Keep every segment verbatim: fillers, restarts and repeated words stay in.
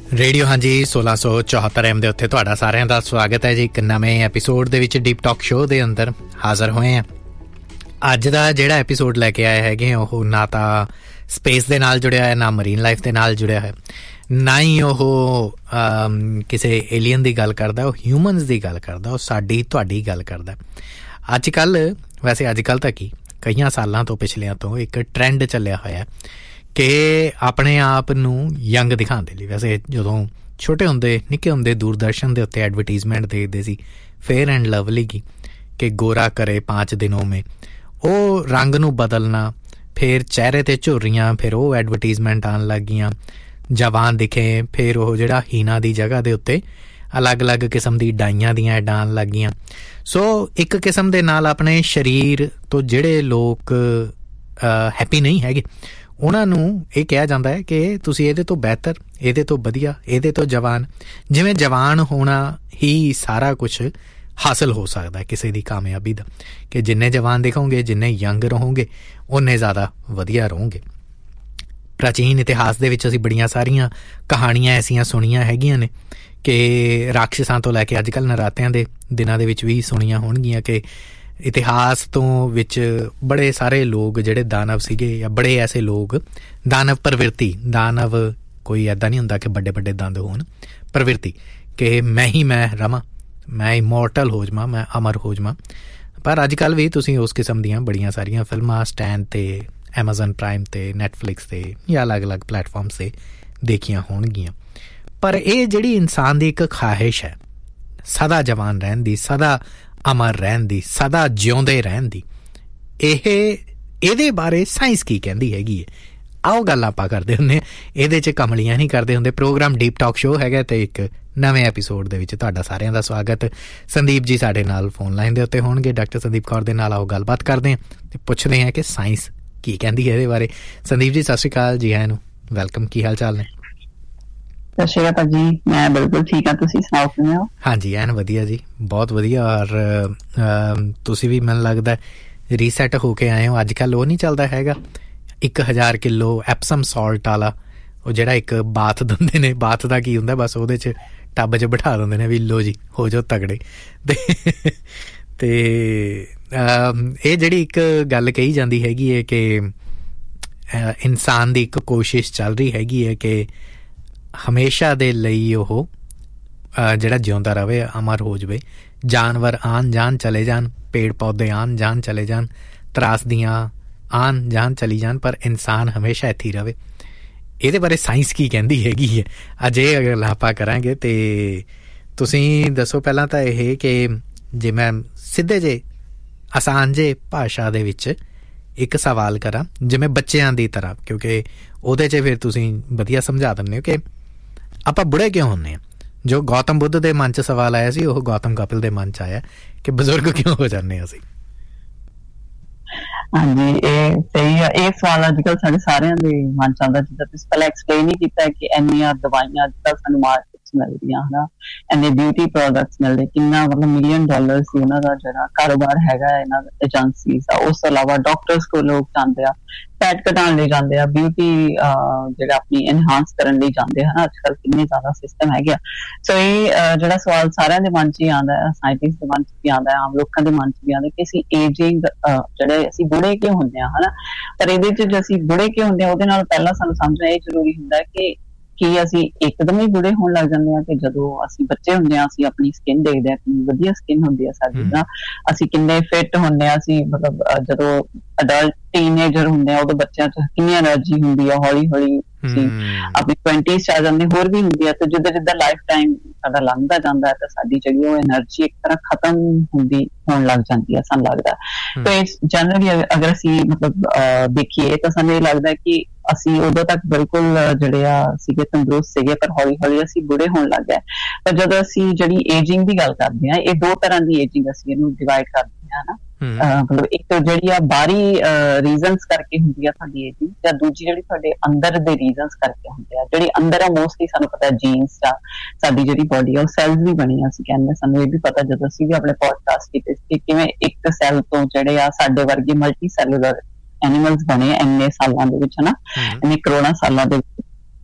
Radio ਹਾਂਜੀ ਸੋਲਾਂ ਸੌ ਚੌਹੱਤਰ ਐਮ ਦੇ ਉੱਤੇ ਤੁਹਾਡਾ ਸਾਰਿਆਂ ਦਾ ਸਵਾਗਤ ਹੈ ਜੀ। ਇੱਕ ਨਵੇਂ ਐਪੀਸੋਡ ਦੇ ਵਿੱਚ ਡੀਪ ਟਾਕ ਸ਼ੋਅ ਦੇ ਅੰਦਰ ਹਾਜ਼ਰ ਹੋਏ ਹਾਂ। ਅੱਜ ਦਾ ਜਿਹੜਾ ਐਪੀਸੋਡ ਲੈ ਕੇ ਆਏ ਹੈਗੇ ਉਹ ਨਾ ਤਾਂ ਸਪੇਸ ਦੇ ਨਾਲ ਜੁੜਿਆ ਹੈ, ਨਾ ਮਰੀਨ ਲਾਈਫ ਦੇ ਨਾਲ ਜੁੜਿਆ ਹੈ, ਨਾ ਹੀ ਉਹ ਕਿਸੇ ਏਲੀਅਨ ਦੀ ਗੱਲ ਕਰਦਾ, ਉਹ ਹਿਊਮਨਸ ਦੀ ਗੱਲ ਕਰਦਾ, ਉਹ ਸਾਡੀ ਤੁਹਾਡੀ ਗੱਲ ਕਰਦਾ। ਅੱਜ ਕੱਲ੍ਹ ਵੈਸੇ ਅੱਜ ਕੱਲ੍ਹ ਤਾਂ ਕੀ ਕਈਆਂ ਸਾਲਾਂ ਤੋਂ ਪਿਛਲਿਆਂ ਤੋਂ ਇੱਕ ਟਰੈਂਡ ਚੱਲਿਆ ਹੋਇਆ ਕਿ ਆਪਣੇ ਆਪ ਨੂੰ ਯੰਗ ਦਿਖਾਉਣ ਦੇ ਲਈ। ਵੈਸੇ ਜਦੋਂ ਛੋਟੇ ਹੁੰਦੇ ਨਿੱਕੇ ਹੁੰਦੇ ਦੂਰਦਰਸ਼ਨ ਦੇ ਉੱਤੇ ਐਡਵਰਟੀਜ਼ਮੈਂਟ ਦੇਖਦੇ ਸੀ ਫੇਅਰ ਐਂਡ ਲਵਲੀ ਕੀ ਕਿ ਗੋਰਾ ਕਰੇ ਪਾँच ਦਿਨੋਂ ਮੇਂ, ਉਹ ਰੰਗ ਨੂੰ ਬਦਲਣਾ, ਫਿਰ ਚਿਹਰੇ 'ਤੇ ਝੁਰਰੀਆਂ, ਫਿਰ ਉਹ ਐਡਵਰਟੀਜ਼ਮੈਂਟ ਆਉਣ ਲੱਗ ਗਈਆਂ। ਜਵਾਨ ਦਿਖੇ, ਫਿਰ ਉਹ ਜਿਹੜਾ ਹੀਨਾ ਦੀ ਜਗ੍ਹਾ ਦੇ ਉੱਤੇ ਅਲੱਗ ਅਲੱਗ ਕਿਸਮ ਦੀ ਡਾਈਆਂ ਦੀਆਂ ਐਡਾਂ ਆਉਣ ਲੱਗ ਗਈਆਂ। ਸੋ ਇੱਕ ਕਿਸਮ ਦੇ ਨਾਲ ਆਪਣੇ ਸਰੀਰ ਤੋਂ ਜਿਹੜੇ ਲੋਕ ਹੈਪੀ ਨਹੀਂ ਹੈਗੇ ਉਹਨਾਂ ਨੂੰ ਇਹ ਕਿਹਾ ਜਾਂਦਾ ਹੈ ਕਿ ਤੁਸੀਂ ਇਹਦੇ ਤੋਂ ਬਿਹਤਰ, ਇਹਦੇ ਤੋਂ ਵਧੀਆ, ਇਹਦੇ ਤੋਂ ਜਵਾਨ, ਜਿਵੇਂ ਜਵਾਨ ਹੋਣਾ ਹੀ ਸਾਰਾ ਕੁਛ ਹਾਸਿਲ ਹੋ ਸਕਦਾ ਕਿਸੇ ਦੀ ਕਾਮਯਾਬੀ ਦਾ, ਕਿ ਜਿੰਨੇ ਜਵਾਨ ਦਿਖੋਗੇ, ਜਿੰਨੇ ਯੰਗ ਰਹੋਗੇ, ਓਨੇ ਜ਼ਿਆਦਾ ਵਧੀਆ ਰਹੋਗੇ। ਪ੍ਰਾਚੀਨ ਇਤਿਹਾਸ ਦੇ ਵਿੱਚ ਅਸੀਂ ਬੜੀਆਂ ਸਾਰੀਆਂ ਕਹਾਣੀਆਂ ਐਸੀਆਂ ਸੁਣੀਆਂ ਹੈਗੀਆਂ ਨੇ ਕਿ ਰਾਖਸ਼ਾਂ ਤੋਂ ਲੈ ਕੇ ਅੱਜ ਕੱਲ੍ਹ ਨਰਾਤਿਆਂ ਦੇ ਦਿਨਾਂ ਦੇ ਵਿੱਚ ਵੀ ਸੁਣੀਆਂ ਹੋਣਗੀਆਂ ਕਿ ਇਤਿਹਾਸ ਤੋਂ ਵਿੱਚ ਬੜੇ ਸਾਰੇ ਲੋਕ ਜਿਹੜੇ ਦਾਨਵ ਸੀਗੇ, ਜਾਂ ਬੜੇ ਐਸੇ ਲੋਕ ਦਾਨਵ ਪ੍ਰਵਿਰਤੀ, ਦਾਨਵ ਕੋਈ ਇੱਦਾਂ ਨਹੀਂ ਹੁੰਦਾ ਕਿ ਵੱਡੇ ਵੱਡੇ ਦੰਦ ਹੋਣ, ਪ੍ਰਵਿਰਤੀ ਕਿ ਮੈਂ ਹੀ ਮੈਂ ਰਵਾਂ, ਮੈਂ ਇਮੋਰਟਲ ਹੋ ਜਾਵਾਂ, ਮੈਂ ਅਮਰ ਹੋ ਜਾਵਾਂ। ਪਰ ਅੱਜ ਕੱਲ੍ਹ ਵੀ ਤੁਸੀਂ ਉਸ ਕਿਸਮ ਦੀਆਂ ਬੜੀਆਂ ਸਾਰੀਆਂ ਫਿਲਮਾਂ ਸਟੈਂਡ 'ਤੇ, ਐਮਾਜ਼ਨ ਪ੍ਰਾਈਮ 'ਤੇ, ਨੈਟਫਲਿਕਸ 'ਤੇ ਜਾਂ ਅਲੱਗ ਅਲੱਗ ਪਲੇਟਫਾਰਮਸ 'ਤੇ ਦੇਖੀਆਂ ਹੋਣਗੀਆਂ। ਪਰ ਇਹ ਜਿਹੜੀ ਇਨਸਾਨ ਦੀ ਇੱਕ ਖਾਹਿਸ਼ ਹੈ ਸਦਾ ਜਵਾਨ ਰਹਿਣ ਦੀ, ਸਦਾ ਅਮਰ ਰਹਿਣ ਦੀ, ਸਦਾ ਜਿਉਂਦੇ ਰਹਿਣ ਦੀ, ਇਹ ਇਹਦੇ ਬਾਰੇ ਸਾਇੰਸ ਕੀ ਕਹਿੰਦੀ ਹੈਗੀ ਹੈ, ਆਓ ਗੱਲ ਆਪਾਂ ਕਰਦੇ ਹੁੰਦੇ। ਇਹਦੇ 'ਚ ਕਮਲੀਆਂ ਨਹੀਂ ਕਰਦੇ ਹੁੰਦੇ। ਪ੍ਰੋਗਰਾਮ ਡੀਪ ਟਾਕ ਸ਼ੋਅ ਹੈਗਾ ਅਤੇ ਇੱਕ ਨਵੇਂ ਐਪੀਸੋਡ ਦੇ ਵਿੱਚ ਤੁਹਾਡਾ ਸਾਰਿਆਂ ਦਾ ਸਵਾਗਤ। ਸੰਦੀਪ ਜੀ ਸਾਡੇ ਨਾਲ ਫੋਨ ਲਾਈਨ ਦੇ ਉੱਤੇ ਹੋਣਗੇ, ਡਾਕਟਰ ਸੰਦੀਪ ਕੌਰ ਦੇ ਨਾਲ। ਆਓ ਗੱਲਬਾਤ ਕਰਦੇ ਹਾਂ ਅਤੇ ਪੁੱਛਦੇ ਹਾਂ ਕਿ ਸਾਇੰਸ ਕੀ ਕਹਿੰਦੀ ਹੈ ਇਹਦੇ ਬਾਰੇ। ਸੰਦੀਪ ਜੀ ਸਤਿ ਸ਼੍ਰੀ ਅਕਾਲ ਜੀ, ਆਇਆਂ ਨੂੰ ਵੈਲਕਮ। ਕੀ ਹਾਲ ਚਾਲ ਨੇ? ਸਤਿ ਸ਼੍ਰੀ ਅਕਾਲ ਜੀ, ਮੈਂ ਬਿਲਕੁਲ ਠੀਕ ਹਾਂ, ਤੁਸੀਂ ਸੁਣਾਓ ਕਿਵੇਂ ਹੋ? ਹਾਂਜੀ ਐਨ ਵਧੀਆ ਜੀ, ਬਹੁਤ ਵਧੀਆ। ਔਰ ਤੁਸੀਂ ਵੀ ਮੈਨੂੰ ਲੱਗਦਾ ਰੀਸੈਟ ਹੋ ਕੇ ਆਏ ਹੋ। ਅੱਜ ਕੱਲ੍ਹ ਉਹ ਨਹੀਂ ਚੱਲਦਾ ਹੈਗਾ ਇੱਕ ਹਜ਼ਾਰ ਕਿਲੋ ਐਪਸਮ ਸਾਲਟ ਵਾਲਾ, ਉਹ ਜਿਹੜਾ ਇੱਕ ਬਾਥ ਦਿੰਦੇ ਨੇ। ਬਾਥ ਦਾ ਕੀ ਹੁੰਦਾ, ਬਸ ਉਹਦੇ 'ਚ ਟੱਬ 'ਚ ਬਿਠਾ ਦਿੰਦੇ ਨੇ ਵੀ ਲੋ ਜੀ ਹੋ ਜਾਓ ਤਗੜੇ। ਅਤੇ ਅਤੇ ਇਹ ਜਿਹੜੀ ਇੱਕ ਗੱਲ ਕਹੀ ਜਾਂਦੀ ਹੈਗੀ ਹੈ ਕਿ ਇਨਸਾਨ ਦੀ ਇੱਕ ਕੋਸ਼ਿਸ਼ ਚੱਲ ਰਹੀ ਹੈਗੀ ਹੈ ਕਿ ਹਮੇਸ਼ਾ ਦੇ ਲਈ ਉਹ ਜਿਹੜਾ ਜਿਉਂਦਾ ਰਹੇ, ਅਮਰ ਹੋ ਜਾਵੇ। ਜਾਨਵਰ ਆਉਣ ਜਾਣ ਚਲੇ ਜਾਣ, ਪੇੜ ਪੌਦੇ ਆਉਣ ਜਾਣ ਚਲੇ ਜਾਣ, ਤਰਾਸਦੀਆਂ ਆਉਣ ਜਾਣ ਚਲੀ ਜਾਣ, ਪਰ ਇਨਸਾਨ ਹਮੇਸ਼ਾ ਇੱਥੇ ਹੀ ਰਹੇ। ਇਹਦੇ ਬਾਰੇ ਸਾਇੰਸ ਕੀ ਕਹਿੰਦੀ ਹੈਗੀ ਹੈ, ਅੱਜ ਇਹ ਅਗਰ ਆਪਾਂ ਕਰਾਂਗੇ। ਅਤੇ ਤੁਸੀਂ ਦੱਸੋ ਪਹਿਲਾਂ ਤਾਂ ਇਹ ਕਿ ਜੇ ਮੈਂ ਸਿੱਧੇ ਜਿਹੇ ਆਸਾਨ ਜਿਹੇ ਭਾਸ਼ਾ ਦੇ ਵਿੱਚ ਇੱਕ ਸਵਾਲ ਕਰਾਂ, ਜਿਵੇਂ ਬੱਚਿਆਂ ਦੀ ਤਰ੍ਹਾਂ, ਕਿਉਂਕਿ ਉਹਦੇ 'ਚ ਫਿਰ ਤੁਸੀਂ ਵਧੀਆ ਸਮਝਾ ਦਿੰਦੇ ਹੋ ਕਿ ਆਪਾਂ ਬੁੜੇ ਕਿਉਂ ਹੁੰਦੇ ਹਾਂ। ਜੋ ਗੌਤਮ ਬੁੱਧ ਦੇ ਮਨ 'ਚ ਸਵਾਲ ਆਇਆ ਸੀ, ਉਹ ਗੌਤਮ ਕਪਿਲ ਦੇ ਮਨ 'ਚ ਆਇਆ ਕਿ ਬਜ਼ੁਰਗ ਕਿਉਂ ਹੋ ਜਾਂਦੇ ਹਾਂ ਅਸੀਂ। ਹਾਂਜੀ, ਇਹ ਸਹੀ ਆ। ਇਹ ਸਵਾਲ ਅੱਜ ਕੱਲ੍ਹ ਸਾਡੇ ਸਾਰਿਆਂ ਦੇ ਮਨ 'ਚ ਆਉਂਦਾ। ਜਿੱਦਾਂ ਤੁਸੀਂ ਪਹਿਲਾਂ ਐਕਸਪਲੇਨ ਹੀ ਕੀਤਾ ਕਿ ਇੰਨੀਆਂ ਦਵਾਈਆਂ ਅੱਜ ਕੱਲ੍ਹ ਸਾਨੂੰ ਮਾਰਕੀਟ 'ਚ ਮਿਲਦੀਆਂ, ਹੈ ਨਾ, ਇੰਨੇ ਬਿਊਟੀ ਪ੍ਰੋਡਕਟਸ ਮਿਲਦੇ, ਕਿੰਨਾ ਮਤਲਬ ਮਿਲੀਅਨ ਡਾਲਰ ਸੀ ਉਹਨਾਂ ਦਾ ਜਿਹੜਾ ਕਾਰੋਬਾਰ ਹੈਗਾ ਇਹਨਾਂ ਏਜੰਸੀਜ਼ ਦਾ। ਉਸ ਤੋਂ ਇਲਾਵਾ ਡਾਕਟਰਸ ਕੋਲ ਲੋਕ ਜਾਂਦੇ ਆ, ਫੈਟ ਘਟਾਉਣ ਲਈ ਜਾਂਦੇ ਆ, ਬਿਊਟੀ ਜਿਹੜਾ ਆਪਣੀ ਐਨਹਾਂਸ ਕਰਨ ਲਈ ਜਾਂਦੇ ਹਨ। ਅੱਜ ਕੱਲ੍ਹ ਕਿੰਨੇ ਜ਼ਿਆਦਾ ਸਿਸਟਮ ਹੈਗੇ ਆ। ਸੋ ਇਹ ਜਿਹੜਾ ਸਵਾਲ ਸਾਰਿਆਂ ਦੇ ਮਨ 'ਚ ਹੀ ਆਉਂਦਾ ਹੈ, ਸਾਇੰਟਿਸਟ ਦੇ ਮਨ 'ਚ ਵੀ ਆਉਂਦਾ ਹੈ, ਆਮ ਲੋਕਾਂ ਦੇ ਮਨ 'ਚ ਵੀ ਆਉਂਦਾ ਕਿ ਅਸੀਂ ਏਜਿੰਗ ਜਿਹੜੇ ਅਸੀਂ ਬੁੜੇ ਕਿਉਂ ਹੁੰਦੇ ਹਾਂ, ਹੈ ਨਾ। ਪਰ ਇਹਦੇ 'ਚ ਜੇ ਅਸੀਂ ਬੁੜੇ ਕਿਉਂ ਹੁੰਦੇ ਹਾਂ, ਉਹਦੇ ਨਾਲ ਪਹਿਲਾਂ ਸਾਨੂੰ ਸਮਝਣਾ ਇਹ ਜ਼ਰੂਰੀ ਹੁੰਦਾ ਕਿ ਕੀ ਅਸੀਂ ਇੱਕਦਮ ਹੀ ਬੁੜੇ ਹੋਣ ਲੱਗ ਜਾਂਦੇ ਹਾਂ ਕਿ ਜਦੋਂ ਅਸੀਂ ਬੱਚੇ ਹੁੰਦੇ ਹਾਂ ਅਸੀਂ ਆਪਣੀ ਸਕਿਨ ਦੇਖਦੇ ਹਾਂ, ਕਿੰਨੀ ਵਧੀਆ ਸਕਿਨ ਹੁੰਦੀ ਹੈ ਸਾਡੀ, ਨਾ, ਅਸੀਂ ਕਿੰਨੇ ਫਿੱਟ ਹੁੰਦੇ ਹਾਂ। ਅਸੀਂ ਮਤਲਬ ਜਦੋਂ ਅਡਲਟ ਟੀਨਏਜਰ ਹੁੰਦੇ ਆ ਉਦੋਂ ਬੱਚਿਆਂ 'ਚ ਕਿੰਨੀ ਐਨਰਜੀ ਹੁੰਦੀ ਆ, ਹੌਲੀ ਹੌਲੀ ਅਸੀਂ ਆਪਣੀ ਟਵੈਂਟੀਜ਼ 'ਚ ਆ ਜਾਂਦੇ, ਹੋਰ ਵੀ ਹੁੰਦੀ ਆ। ਤੇ ਜਿੱਦਾਂ ਜਿੱਦਾਂ ਲਾਈਫ ਟਾਈਮ ਸਾਡਾ ਲੰਘਦਾ ਜਾਂਦਾ ਹੈ ਤਾਂ ਸਾਡੀ ਜਿਹੜੀ ਉਹ ਐਨਰਜੀ ਇੱਕ ਤਰ੍ਹਾਂ ਖਤਮ ਹੁੰਦੀ ਹੋਣ ਲੱਗ ਜਾਂਦੀ ਹੈ, ਸਾਨੂੰ ਲੱਗਦਾ। ਤੇ ਜਨਰਲੀ ਅਗਰ ਅਸੀਂ ਮਤਲਬ ਦੇਖੀਏ ਤਾਂ ਸਾਨੂੰ ਇਹ ਲੱਗਦਾ ਕਿ ਅਸੀਂ ਉਦੋਂ ਤੱਕ ਬਿਲਕੁਲ ਜਿਹੜੇ ਆ ਸੀਗੇ ਤੰਦਰੁਸਤ ਸੀਗੇ, ਪਰ ਹੌਲੀ ਹੌਲੀ ਅਸੀਂ ਬੁੜੇ ਹੋਣ ਲੱਗ ਗਏ। ਪਰ ਜਦੋਂ ਅਸੀਂ ਜਿਹੜੀ ਏਜਿੰਗ ਦੀ ਗੱਲ ਕਰਦੇ ਹਾਂ, ਇਹ ਦੋ ਤਰ੍ਹਾਂ ਦੀ ਏਜਿੰਗ ਅਸੀਂ ਇਹਨੂੰ ਡਿਵਾਈਡ ਕਰਦੇ ਹਾਂ, ਨਾ। ਮਤਲਬ ਇੱਕ ਜਿਹੜੀ ਆ ਬਾਹਰੀ ਰੀਜ਼ਨਸ ਕਰਕੇ ਹੁੰਦੀ ਆ ਤੁਹਾਡੀ ਏਜਿੰਗ, ਜਾਂ ਦੂਜੀ ਜਿਹੜੀ ਤੁਹਾਡੇ ਅੰਦਰ ਦੇ ਰੀਜ਼ਨਸ ਕਰਕੇ ਹੁੰਦੇ ਆ। ਜਿਹੜੀ ਅੰਦਰ ਆ ਮੋਸਟਲੀ ਸਾਨੂੰ ਪਤਾ ਜੀਨਸ ਆ, ਸਾਡੀ ਜਿਹੜੀ ਬੋਡੀ ਆ ਉਹ ਸੈਲਸ ਵੀ ਬਣੀ ਆ। ਅਸੀਂ ਕਹਿੰਦੇ ਸਾਨੂੰ ਇਹ ਵੀ ਪਤਾ ਜਦੋਂ ਅਸੀਂ ਵੀ ਆਪਣੇ ਪੋਡਕਾਸਟ ਕੀਤੇ ਕਿ ਕਿਵੇਂ ਇੱਕ ਸੈੱਲ ਤੋਂ ਜਿਹੜੇ ਆ ਸਾਡੇ ਵਰਗੇ ਮਲਟੀ ਸੈਲੂਲਰ ਐਨੀਮਲਸ ਬਣੇ ਇੰਨੇ ਸਾਲਾਂ ਦੇ ਵਿੱਚ, ਹਨਾ, ਇੰਨੇ ਕਰੋੜਾਂ ਸਾਲਾਂ ਦੇ ਵਿੱਚ।